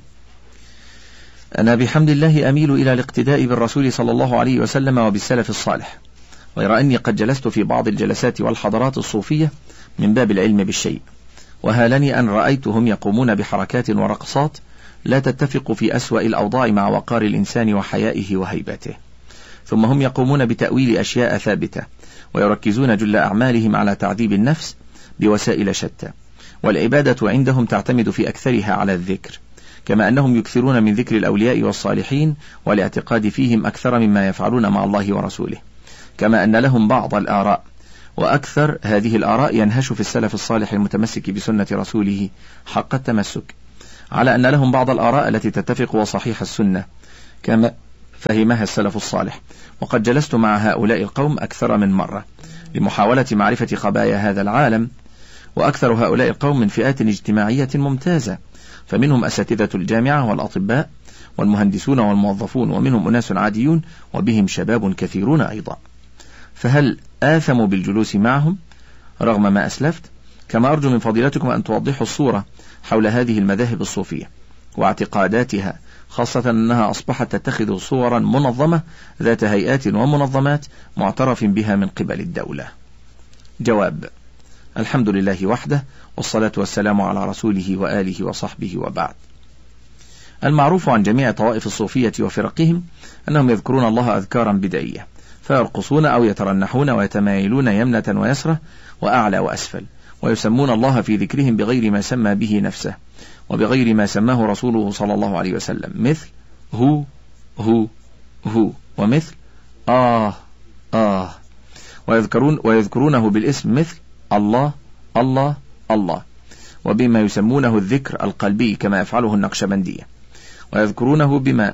أنا بحمد الله أميل إلى الاقتداء بالرسول صلى الله عليه وسلم وبالسلف الصالح، غير أني قد جلست في بعض الجلسات والحضارات الصوفية من باب العلم بالشيء، وهالني أن رأيتهم يقومون بحركات ورقصات لا تتفق في أسوأ الأوضاع مع وقار الإنسان وحيائه وهيبته، ثم هم يقومون بتأويل أشياء ثابتة ويركزون جل أعمالهم على تعذيب النفس بوسائل شتى، والعبادة عندهم تعتمد في أكثرها على الذكر، كما أنهم يكثرون من ذكر الأولياء والصالحين والاعتقاد فيهم أكثر مما يفعلون مع الله ورسوله، كما أن لهم بعض الآراء، وأكثر هذه الآراء ينهش في السلف الصالح المتمسك بسنة رسوله حق التمسك، على أن لهم بعض الآراء التي تتفق وصحيح السنة كما فهمها السلف الصالح. وقد جلست مع هؤلاء القوم أكثر من مرة لمحاولة معرفة خبايا هذا العالم، وأكثر هؤلاء القوم من فئات اجتماعية ممتازة، فمنهم أساتذة الجامعة والأطباء والمهندسون والموظفون، ومنهم أناس عاديون وبهم شباب كثيرون أيضا. فهل آثموا بالجلوس معهم رغم ما أسلفت؟ كما أرجو من فضيلتكم أن توضحوا الصورة حول هذه المذاهب الصوفية واعتقاداتها، خاصة أنها أصبحت تتخذ صورا منظمة ذات هيئات ومنظمات معترف بها من قبل الدولة. جواب: الحمد لله وحده، والصلاة والسلام على رسوله وآله وصحبه، وبعد. المعروف عن جميع طوائف الصوفية وفرقهم أنهم يذكرون الله أذكارا بدعية، فيرقصون أو يترنحون ويتمايلون يمنة ويسرة وأعلى وأسفل، ويسمون الله في ذكرهم بغير ما سمى به نفسه وبغير ما سماه رسوله صلى الله عليه وسلم، مثل هو هو هو، ومثل آه آه، ويذكرون ويذكرونه بالاسم مثل الله الله الله، وبما يسمونه الذكر القلبي كما يفعله النقشبندية، ويذكرونه بما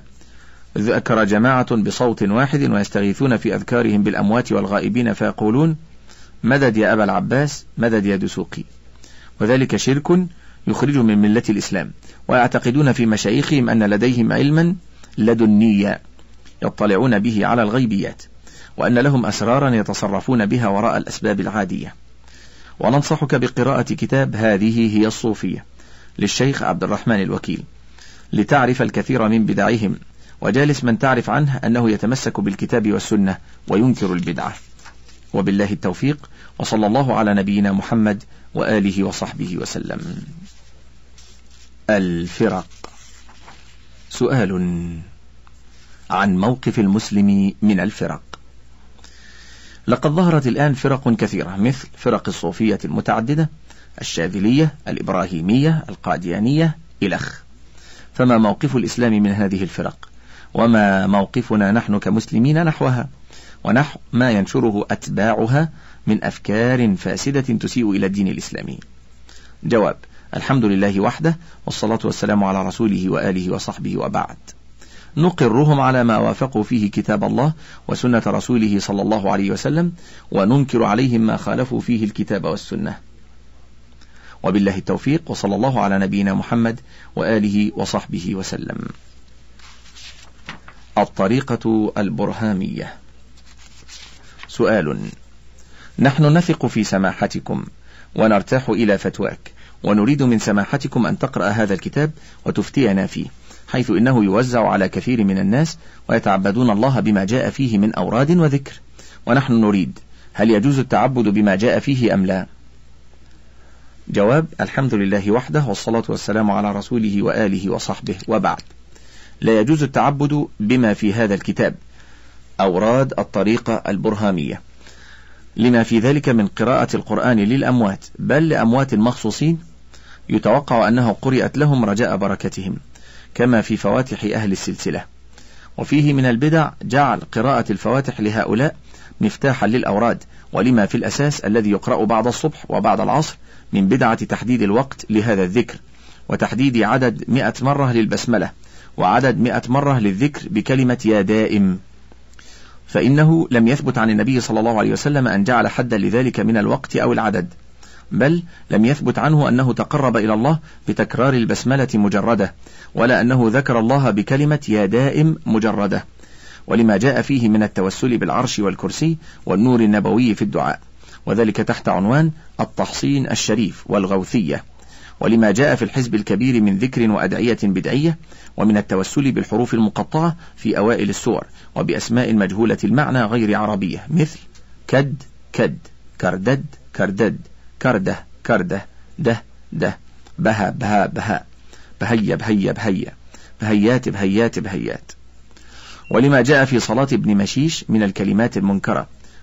ذكر جماعة بصوت واحد، ويستغيثون في أذكارهم بالأموات والغائبين فيقولون مدد يا أبا العباس، مدد يا دسوقي، وذلك شرك يخرج من ملة الإسلام. ويعتقدون في مشايخهم أن لديهم علما لدنيا يطلعون به على الغيبيات، وأن لهم أسرارا يتصرفون بها وراء الأسباب العادية. وننصحك بقراءة كتاب هذه هي الصوفية للشيخ عبد الرحمن الوكيل لتعرف الكثير من بدعهم، وجالس من تعرف عنه أنه يتمسك بالكتاب والسنة وينكر البدعة. وبالله التوفيق، وصلى الله على نبينا محمد وآله وصحبه وسلم. الفرق. سؤال عن موقف المسلم من الفرق. لقد ظهرت الآن فرق كثيرة، مثل فرق الصوفية المتعددة، الشاذلية، الإبراهيمية، القاديانية إلخ. فما موقف الإسلام من هذه الفرق؟ وما موقفنا نحن كمسلمين نحوها، ونحو ما ينشره أتباعها من أفكار فاسدة تسيء إلى الدين الإسلامي؟ جواب: الحمد لله وحده، والصلاة والسلام على رسوله وآله وصحبه، وبعد. نقرهم على ما وافقوا فيه كتاب الله وسنة رسوله صلى الله عليه وسلم، وننكر عليهم ما خالفوا فيه الكتاب والسنة. وبالله التوفيق، وصلى الله على نبينا محمد وآله وصحبه وسلم. الطريقة البرهامية. سؤال: نحن نثق في سماحتكم ونرتاح إلى فتواك، ونريد من سماحتكم أن تقرأ هذا الكتاب وتفتينا فيه، حيث إنه يوزع على كثير من الناس ويتعبدون الله بما جاء فيه من أوراد وذكر، ونحن نريد هل يجوز التعبد بما جاء فيه أم لا؟ جواب: الحمد لله وحده، والصلاة والسلام على رسوله وآله وصحبه، وبعد. لا يجوز التعبد بما في هذا الكتاب أوراد الطريقة البرهامية، لما في ذلك من قراءة القرآن للأموات، بل لأموات مخصوصين يتوقع أنه قرئت لهم رجاء بركتهم، كما في فواتح أهل السلسلة. وفيه من البدع جعل قراءة الفواتح لهؤلاء مفتاحا للأوراد، ولما في الأساس الذي يقرأ بعد الصبح وبعد العصر من بدعة تحديد الوقت لهذا الذكر، وتحديد عدد مئة مرة للبسملة، وعدد مئة مرة للذكر بكلمة يا دائم، فإنه لم يثبت عن النبي صلى الله عليه وسلم أن جعل حدا لذلك من الوقت أو العدد، بل لم يثبت عنه أنه تقرب إلى الله بتكرار البسملة مجردة، ولا أنه ذكر الله بكلمة يا دائم مجردة، ولما جاء فيه من التوسل بالعرش والكرسي والنور النبوي في الدعاء، وذلك تحت عنوان التحصين الشريف والغوثية، ولما جاء في الحزب الكبير من ذكر وأدعية بدعية، ومن التوسل بالحروف المقطعة في أوائل السور، وبأسماء مجهولة المعنى غير عربية، مثل كد كد، كردد كردد، كرده كرده، ده ده، بها بها بها، بهيا بهيا بهيا، بهيات بهيات بهيات. ولما جاء في صلاة ابن مشيش من الكلمات المنكرة،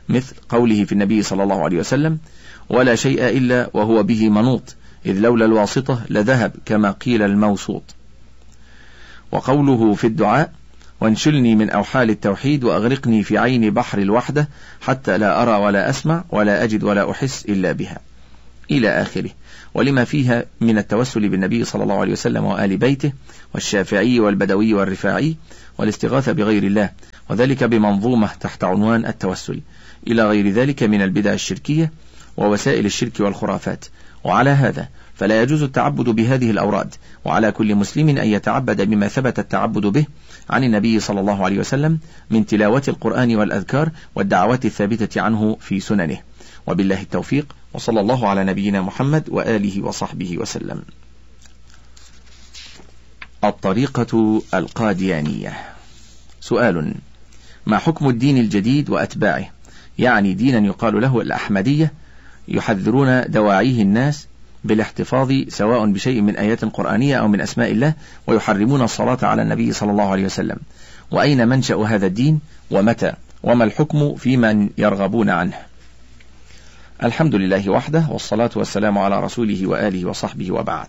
مثل قوله في النبي صلى الله عليه وسلم: ولا شيء إلا وهو به منوط، إذ لولا الواسطة لذهب كما قيل الموسوط. وقوله في الدعاء: وانشلني من أوحال التوحيد وأغرقني في عين بحر الوحدة حتى لا أرى ولا أسمع ولا أجد ولا أحس إلا بها، إلى آخره. ولما فيها من التوسل بالنبي صلى الله عليه وسلم وآل بيته والشافعي والبدوي والرفاعي والاستغاثة بغير الله، وذلك بمنظومة تحت عنوان التوسل، إلى غير ذلك من البدع الشركية ووسائل الشرك والخرافات. وعلى هذا فلا يجوز التعبد بهذه الأوراد، وعلى كل مسلم أن يتعبد بما ثبت التعبد به عن النبي صلى الله عليه وسلم من تلاوة القرآن والأذكار والدعوات الثابتة عنه في سننه. وبالله التوفيق، وصلى الله على نبينا محمد وآله وصحبه وسلم. الطريقة القاديانية. سؤال: ما حكم الدين الجديد وأتباعه؟ يعني دينا يقال له الأحمدية، يحذرون دواعيه الناس بالاحتفاظ سواء بشيء من آيات قرآنية أو من أسماء الله، ويحرمون الصلاة على النبي صلى الله عليه وسلم. وأين منشأ هذا الدين ومتى؟ وما الحكم في من يرغبون عنه؟ الحمد لله وحده، والصلاة والسلام على رسوله وآله وصحبه، وبعد.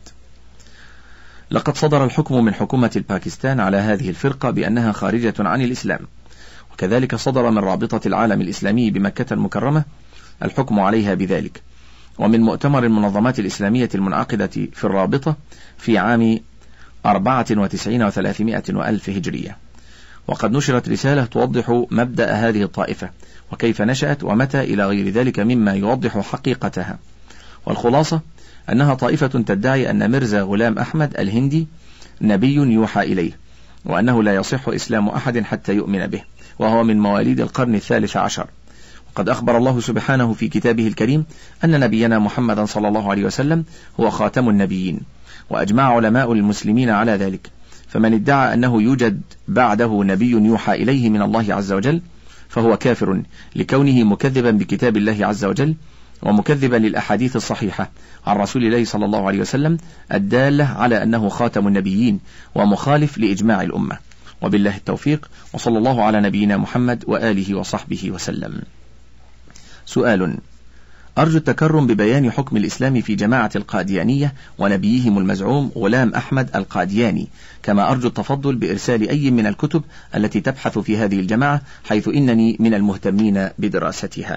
لقد صدر الحكم من حكومة الباكستان على هذه الفرقة بأنها خارجة عن الإسلام، وكذلك صدر من رابطة العالم الإسلامي بمكة المكرمة الحكم عليها بذلك، ومن مؤتمر المنظمات الإسلامية المنعقدة في الرابطة في عام أربعة وتسعين وثلاثمائة وألف هجرية. وقد نشرت رسالة توضح مبدأ هذه الطائفة وكيف نشأت ومتى إلى غير ذلك مما يوضح حقيقتها. والخلاصة أنها طائفة تدعي أن ميرزا غلام أحمد الهندي نبي يوحى إليه، وأنه لا يصح إسلام أحد حتى يؤمن به، وهو من مواليد القرن الثالث عشر. وقد أخبر الله سبحانه في كتابه الكريم أن نبينا محمدا صلى الله عليه وسلم هو خاتم النبيين، وأجمع علماء المسلمين على ذلك. فمن ادعى أنه يوجد بعده نبي يوحى إليه من الله عز وجل فهو كافر، لكونه مكذبا بكتاب الله عز وجل، ومكذبا للأحاديث الصحيحة عن رسول الله صلى الله عليه وسلم الدالة على أنه خاتم النبيين، ومخالف لإجماع الأمة. وبالله التوفيق، وصلى الله على نبينا محمد وآله وصحبه وسلم. سؤال: أرجو التكرم ببيان حكم الإسلام في جماعة القاديانية ونبيهم المزعوم غلام أحمد القادياني، كما أرجو التفضل بإرسال أي من الكتب التي تبحث في هذه الجماعة، حيث إنني من المهتمين بدراستها.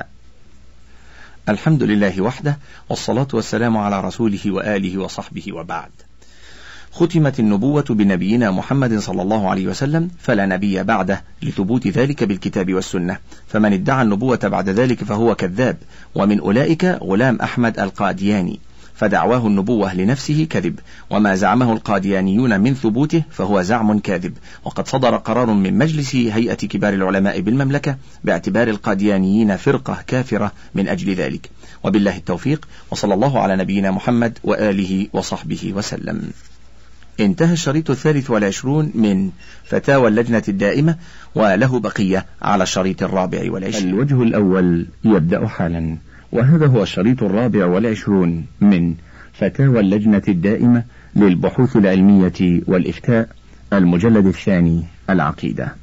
الحمد لله وحده، والصلاة والسلام على رسوله وآله وصحبه، وبعد. ختمت النبوة بنبينا محمد صلى الله عليه وسلم، فلا نبي بعده، لثبوت ذلك بالكتاب والسنة. فمن ادعى النبوة بعد ذلك فهو كذاب، ومن أولئك غلام أحمد القادياني، فدعواه النبوة لنفسه كذب، وما زعمه القاديانيون من ثبوته فهو زعم كاذب. وقد صدر قرار من مجلس هيئة كبار العلماء بالمملكة باعتبار القاديانيين فرقة كافرة من أجل ذلك. وبالله التوفيق، وصلى الله على نبينا محمد وآله وصحبه وسلم. انتهى الشريط الثالث والعشرون من فتاوى اللجنة الدائمة، وله بقية على الشريط الرابع والعشرين. الوجه الأول يبدأ حالا، وهذا هو الشريط الرابع والعشرون من فتاوى اللجنة الدائمة للبحوث العلمية والإفتاء، المجلد الثاني، العقيدة.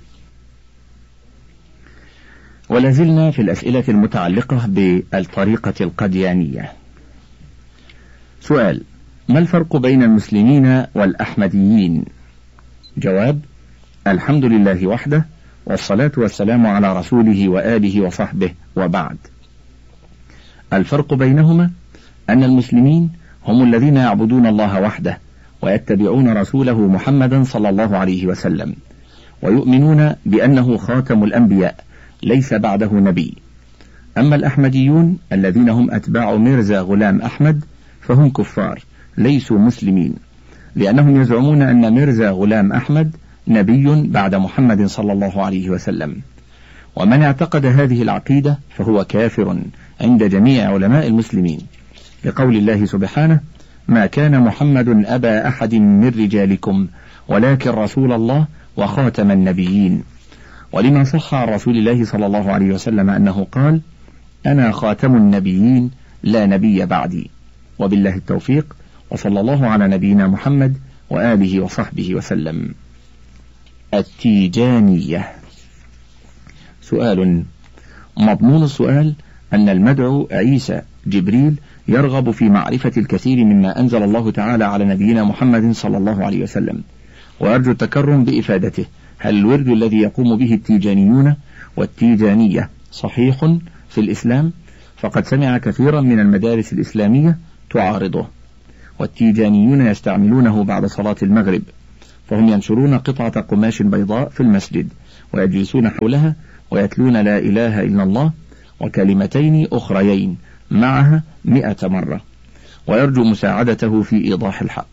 ولازلنا في الأسئلة المتعلقة بالطريقة القديانية. سؤال: ما الفرق بين المسلمين والأحمديين؟ جواب: الحمد لله وحده، والصلاة والسلام على رسوله وآله وصحبه، وبعد. الفرق بينهما أن المسلمين هم الذين يعبدون الله وحده، ويتبعون رسوله محمدا صلى الله عليه وسلم، ويؤمنون بأنه خاتم الأنبياء ليس بعده نبي. أما الأحمديون الذين هم أتباع ميرزا غلام أحمد فهم كفار ليسوا مسلمين، لأنهم يزعمون أن ميرزا غلام أحمد نبي بعد محمد صلى الله عليه وسلم. ومن اعتقد هذه العقيدة فهو كافر عند جميع علماء المسلمين، لقول الله سبحانه: ما كان محمد أبا أحد من رجالكم ولكن رسول الله وخاتم النبيين. ولما صح عن رسول الله صلى الله عليه وسلم أنه قال: أنا خاتم النبيين لا نبي بعدي. وبالله التوفيق، وصلى الله على نبينا محمد وآله وصحبه وسلم. التيجانية. سؤال: مضمون السؤال أن المدعو عيسى جبريل يرغب في معرفة الكثير مما أنزل الله تعالى على نبينا محمد صلى الله عليه وسلم، ويرجو التكرم بإفادته: هل الورد الذي يقوم به التيجانيون والتيجانية صحيح في الإسلام؟ فقد سمع كثيرا من المدارس الإسلامية تعارضه، والتيجانيون يستعملونه بعد صلاة المغرب، فهم ينشرون قطعة قماش بيضاء في المسجد ويجلسون حولها ويتلون لا إله إلا الله وكلمتين أخريين معها مئة مرة، ويرجو مساعدته في إيضاح الحق.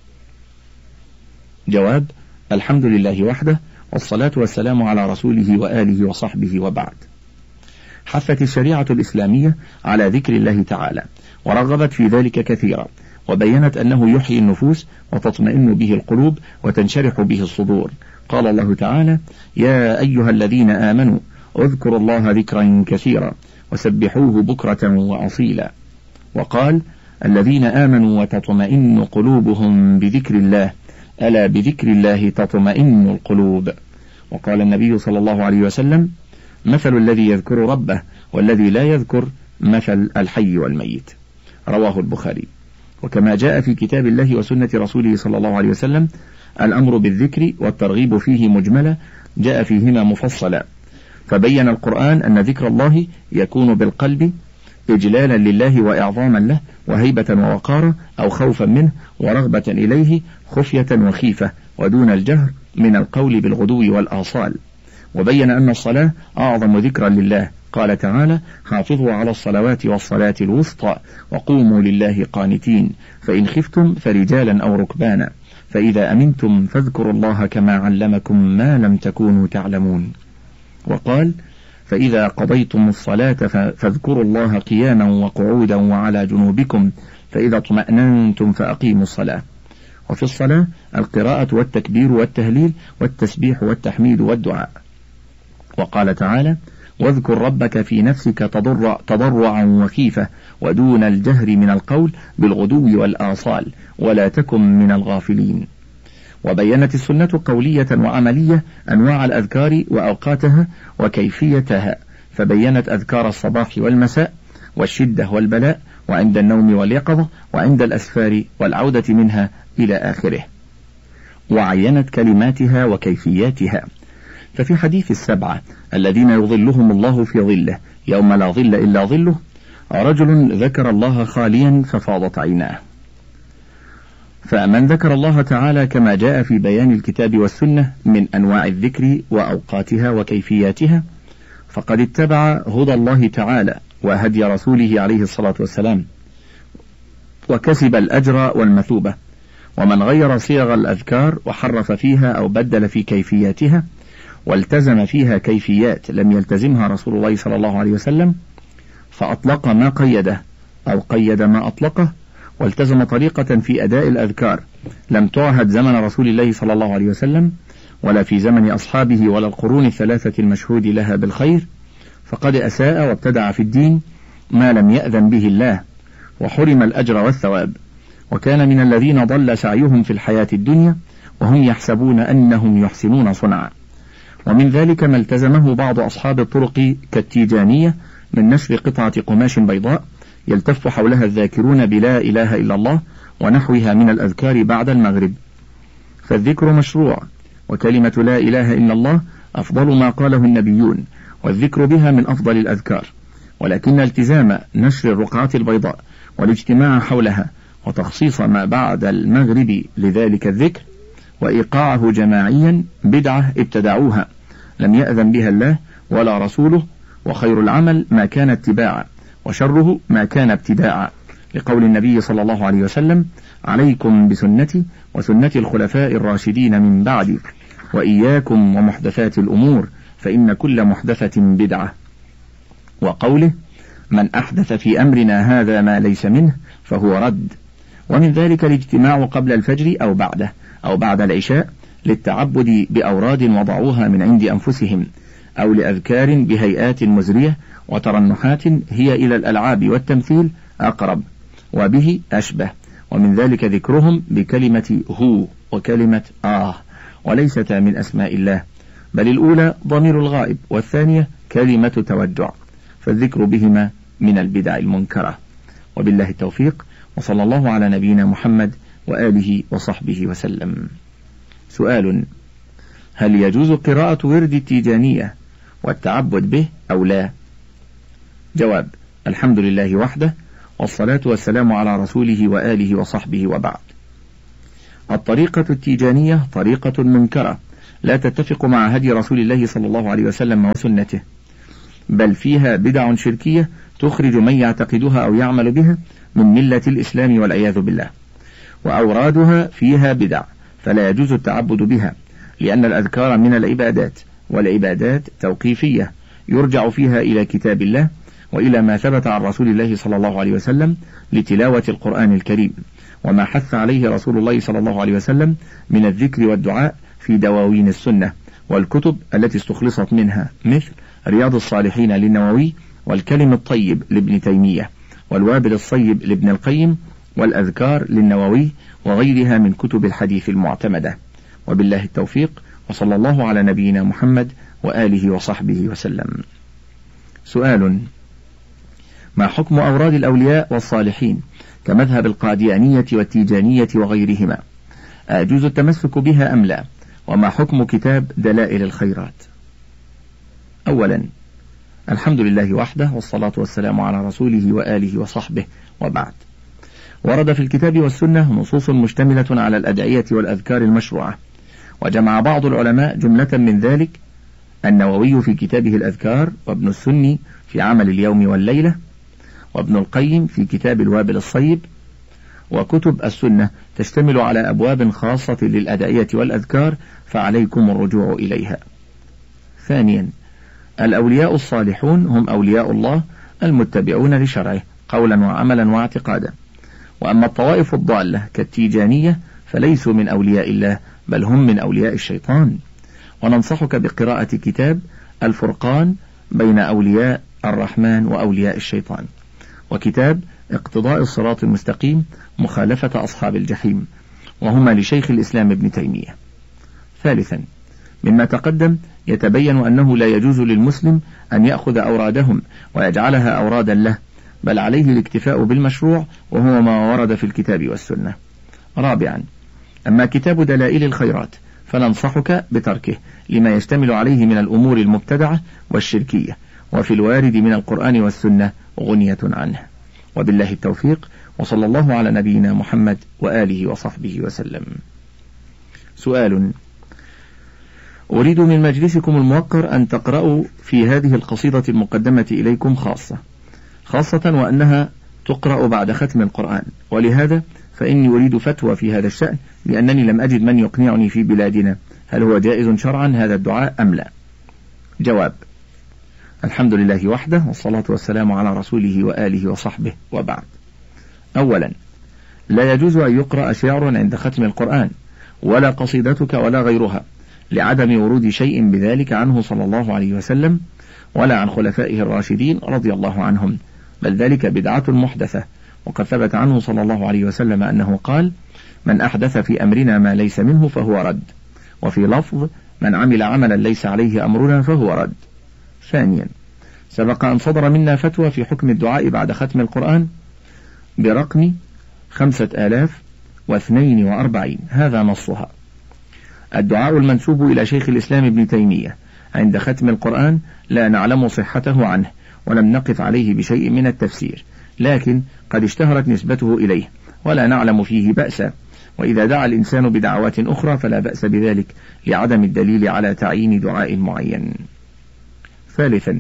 جواب: الحمد لله وحده، والصلاة والسلام على رسوله وآله وصحبه، وبعد. حثت الشريعة الإسلامية على ذكر الله تعالى، ورغبت في ذلك كثيرا، وبينت أنه يحيي النفوس وتطمئن به القلوب وتنشرح به الصدور. قال الله تعالى: يا أيها الذين آمنوا اذكروا الله ذكرا كثيرا وسبحوه بكرة وأصيلا. وقال: الذين آمنوا وتطمئن قلوبهم بذكر الله، ألا بذكر الله تطمئن القلوب. وقال النبي صلى الله عليه وسلم: مثل الذي يذكر ربه والذي لا يذكر مثل الحي والميت. رواه البخاري. وكما جاء في كتاب الله وسنة رسوله صلى الله عليه وسلم الأمر بالذكر والترغيب فيه مجملا، جاء فيهما مفصلا، فبين القرآن أن ذكر الله يكون بالقلب إجلالا لله وإعظاما له وهيبة ووقارا، أو خوفا منه ورغبة إليه خفية وخيفة، ودون الجهر من القول بالغدو والآصال. وبين أن الصلاة أعظم ذكرا لله، قال تعالى: حافظوا على الصلوات والصلاة الوسطى وقوموا لله قانتين، فإن خفتم فرجالا أو ركبانا، فإذا أمنتم فاذكروا الله كما علمكم ما لم تكونوا تعلمون. وقال: فإذا قضيتم الصلاة فاذكروا الله قياما وقعودا وعلى جنوبكم، فإذا اطمأننتم فأقيموا الصلاة. وفي الصلاة القراءة والتكبير والتهليل والتسبيح والتحميد والدعاء. وقال تعالى: واذكر ربك في نفسك تضرع تضرعا وخيفة ودون الجهر من القول بالغدو والآصال ولا تكن من الغافلين. وبينت السنة قولية وعملية أنواع الأذكار وأوقاتها وكيفيتها، فبينت أذكار الصباح والمساء والشدة والبلاء وعند النوم واليقظة وعند الأسفار والعودة منها إلى آخره، وعينت كلماتها وكيفياتها. ففي حديث السبعة الذين يظلهم الله في ظله يوم لا ظل إلا ظله، رجل ذكر الله خاليا ففاضت عيناه. فمن ذكر الله تعالى كما جاء في بيان الكتاب والسنة من أنواع الذكر وأوقاتها وكيفياتها، فقد اتبع هدى الله تعالى وهدي رسوله عليه الصلاة والسلام، وكسب الأجر والمثوبة. ومن غير صيغ الأذكار وحرف فيها أو بدل في كيفياتها والتزم فيها كيفيات لم يلتزمها رسول الله صلى الله عليه وسلم، فأطلق ما قيده أو قيد ما أطلقه، والتزم طريقة في أداء الأذكار لم تعهد زمن رسول الله صلى الله عليه وسلم ولا في زمن أصحابه ولا القرون الثلاثة المشهود لها بالخير، فقد أساء وابتدع في الدين ما لم يأذن به الله وحرم الأجر والثواب، وكان من الذين ضل سعيهم في الحياة الدنيا وهم يحسبون أنهم يحسنون صنعا. ومن ذلك ما التزمه بعض أصحاب الطرق كالتيجانية من نشر قطعة قماش بيضاء يلتف حولها الذاكرون بلا إله إلا الله ونحوها من الأذكار بعد المغرب. فالذكر مشروع، وكلمة لا إله إلا الله أفضل ما قاله النبيون، والذكر بها من أفضل الأذكار، ولكن التزام نشر الرقعة البيضاء والاجتماع حولها وتخصيص ما بعد المغرب لذلك الذكر وإيقاعه جماعيا بدعة ابتدعوها لم يأذن بها الله ولا رسوله، وخير العمل ما كان اتباعا وشره ما كان ابتداعا، لقول النبي صلى الله عليه وسلم: عليكم بسنتي وسنة الخلفاء الراشدين من بعدي وإياكم ومحدثات الأمور فإن كل محدثة بدعة. وقوله: من أحدث في أمرنا هذا ما ليس منه فهو رد. ومن ذلك الاجتماع قبل الفجر أو بعده أو بعد العشاء للتعبد بأوراد وضعوها من عند أنفسهم، أو لأذكار بهيئات مزرية وترنحات هي إلى الألعاب والتمثيل أقرب وبه أشبه. ومن ذلك ذكرهم بكلمة هو وكلمة آه، وليستا من أسماء الله، بل الأولى ضمير الغائب والثانية كلمة توجع. فالذكر بهما من البدع المنكرة. وبالله التوفيق، وصلى الله على نبينا محمد وآله وصحبه وسلم. سؤال: هل يجوز قراءة ورد التيجانية والتعبد به أو لا؟ جواب: الحمد لله وحده، والصلاة والسلام على رسوله وآله وصحبه، وبعد. الطريقة التيجانية طريقة منكرة لا تتفق مع هدي رسول الله صلى الله عليه وسلم وسنته، بل فيها بدع شركية تخرج من يعتقدها أو يعمل بها من ملة الإسلام والعياذ بالله، وأورادها فيها بدع، فلا يجوز التعبد بها، لأن الأذكار من العبادات، والعبادات توقيفية يرجع فيها إلى كتاب الله وإلى ما ثبت عن رسول الله صلى الله عليه وسلم لتلاوة القرآن الكريم، وما حث عليه رسول الله صلى الله عليه وسلم من الذكر والدعاء في دواوين السنة والكتب التي استخلصت منها، مثل رياض الصالحين للنووي، والكلم الطيب لابن تيمية، والوابل الصيب لابن القيم، والأذكار للنووي، وغيرها من كتب الحديث المعتمدة. وبالله التوفيق، وصلى الله على نبينا محمد وآله وصحبه وسلم. سؤال: ما حكم أوراد الأولياء والصالحين كمذهب القاديانية والتيجانية وغيرهما؟ أجوز التمسك بها أم لا؟ وما حكم كتاب دلائل الخيرات؟ أولا، الحمد لله وحده، والصلاة والسلام على رسوله وآله وصحبه، وبعد. ورد في الكتاب والسنة نصوص مشتملة على الأدعية والأذكار المشروعة، وجمع بعض العلماء جملة من ذلك: النووي في كتابه الأذكار، وابن السني في عمل اليوم والليلة، وابن القيم في كتاب الوابل الصيب. وكتب السنة تشتمل على أبواب خاصة للأدعية والأذكار، فعليكم الرجوع إليها. ثانيا، الأولياء الصالحون هم أولياء الله المتبعون لشرعه قولا وعملا واعتقادا، وأما الطوائف الضالة كالتيجانية فليسوا من أولياء الله، بل هم من أولياء الشيطان. وننصحك بقراءة كتاب الفرقان بين أولياء الرحمن وأولياء الشيطان، وكتاب اقتضاء الصراط المستقيم مخالفة أصحاب الجحيم، وهما لشيخ الإسلام ابن تيمية. ثالثا، مما تقدم يتبين أنه لا يجوز للمسلم أن يأخذ أورادهم ويجعلها أورادا له، بل عليه الاكتفاء بالمشروع، وهو ما ورد في الكتاب والسنة. رابعا، أما كتاب دلائل الخيرات فننصحك بتركه لما يشتمل عليه من الأمور المبتدعة والشركية، وفي الوارد من القرآن والسنة غنية عنه. وبالله التوفيق، وصلى الله على نبينا محمد وآله وصحبه وسلم. سؤال: أريد من مجلسكم الموقر أن تقرأوا في هذه القصيدة المقدمة إليكم خاصة خاصة وأنها تقرأ بعد ختم القرآن، ولهذا فإني أريد فتوى في هذا الشأن، لأنني لم أجد من يقنعني في بلادنا هل هو جائز شرعا هذا الدعاء أم لا؟ جواب: الحمد لله وحده، والصلاة والسلام على رسوله وآله وصحبه، وبعد. أولا، لا يجوز أن يقرأ شعر عند ختم القرآن، ولا قصيدتك ولا غيرها، لعدم ورود شيء بذلك عنه صلى الله عليه وسلم ولا عن خلفائه الراشدين رضي الله عنهم، بل ذلك بدعة محدثة. وقد ثبت عنه صلى الله عليه وسلم أنه قال: من أحدث في أمرنا ما ليس منه فهو رد، وفي لفظ: من عمل عملا ليس عليه أمرنا فهو رد. ثانيا، سبق أن صدر منا فتوى في حكم الدعاء بعد ختم القرآن برقم خمسة آلاف واثنين وأربعين، هذا نصها: الدعاء المنسوب إلى شيخ الإسلام ابن تيمية عند ختم القرآن لا نعلم صحته عنه، ولم نقف عليه بشيء من التفسير، لكن قد اشتهرت نسبته إليه، ولا نعلم فيه بأسا. وإذا دعا الإنسان بدعوات أخرى فلا بأس بذلك، لعدم الدليل على تعيين دعاء معين. ثالثا،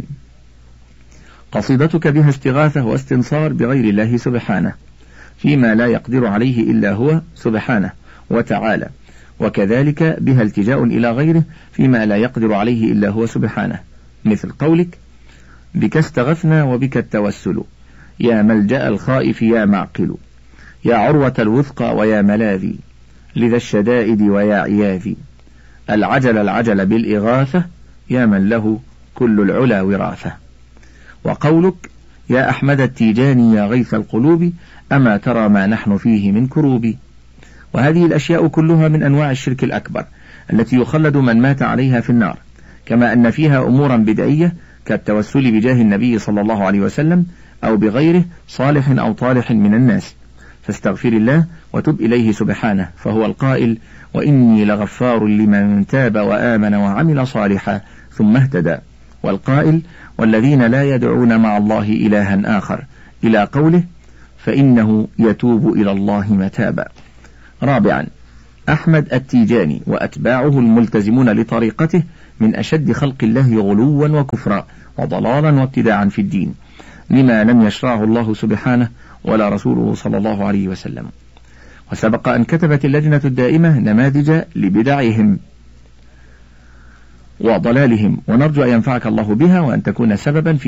قصيدتك بها استغاثة واستنصار بغير الله سبحانه فيما لا يقدر عليه إلا هو سبحانه وتعالى، وكذلك بها التجاء إلى غيره فيما لا يقدر عليه إلا هو سبحانه، مثل قولك: بك استغثنا وبك التوسل، يا ملجأ الخائف يا معقل، يا عروة الوثقى ويا ملاذي، لذا الشدائد ويا عياذي، العجل العجل بالإغاثة، يا من له كل العلا وراثة. وقولك: يا أحمد التيجاني يا غيث القلوب، أما ترى ما نحن فيه من كروب. وهذه الأشياء كلها من أنواع الشرك الأكبر التي يخلد من مات عليها في النار، كما أن فيها أمورا بدعية كالتوسل بجاه النبي صلى الله عليه وسلم أو بغيره صالح أو طالح من الناس، فاستغفر الله وتب إليه سبحانه، فهو القائل: وإني لغفار لمن تاب وآمن وعمل صالحا ثم اهتدى، والقائل: والذين لا يدعون مع الله إلها آخر، إلى قوله: فإنه يتوب إلى الله متابا. رابعا، أحمد التيجاني وأتباعه الملتزمون لطريقته من أشد خلق الله غلوا وكفرا وضلالا وابتداعا في الدين، لما لم يشرعه الله سبحانه ولا رسوله صلى الله عليه وسلم. وسبق أن كتبت اللجنة الدائمة نماذج لبدعهم وضلالهم، ونرجو أن ينفعك الله بها وأن تكون سببا في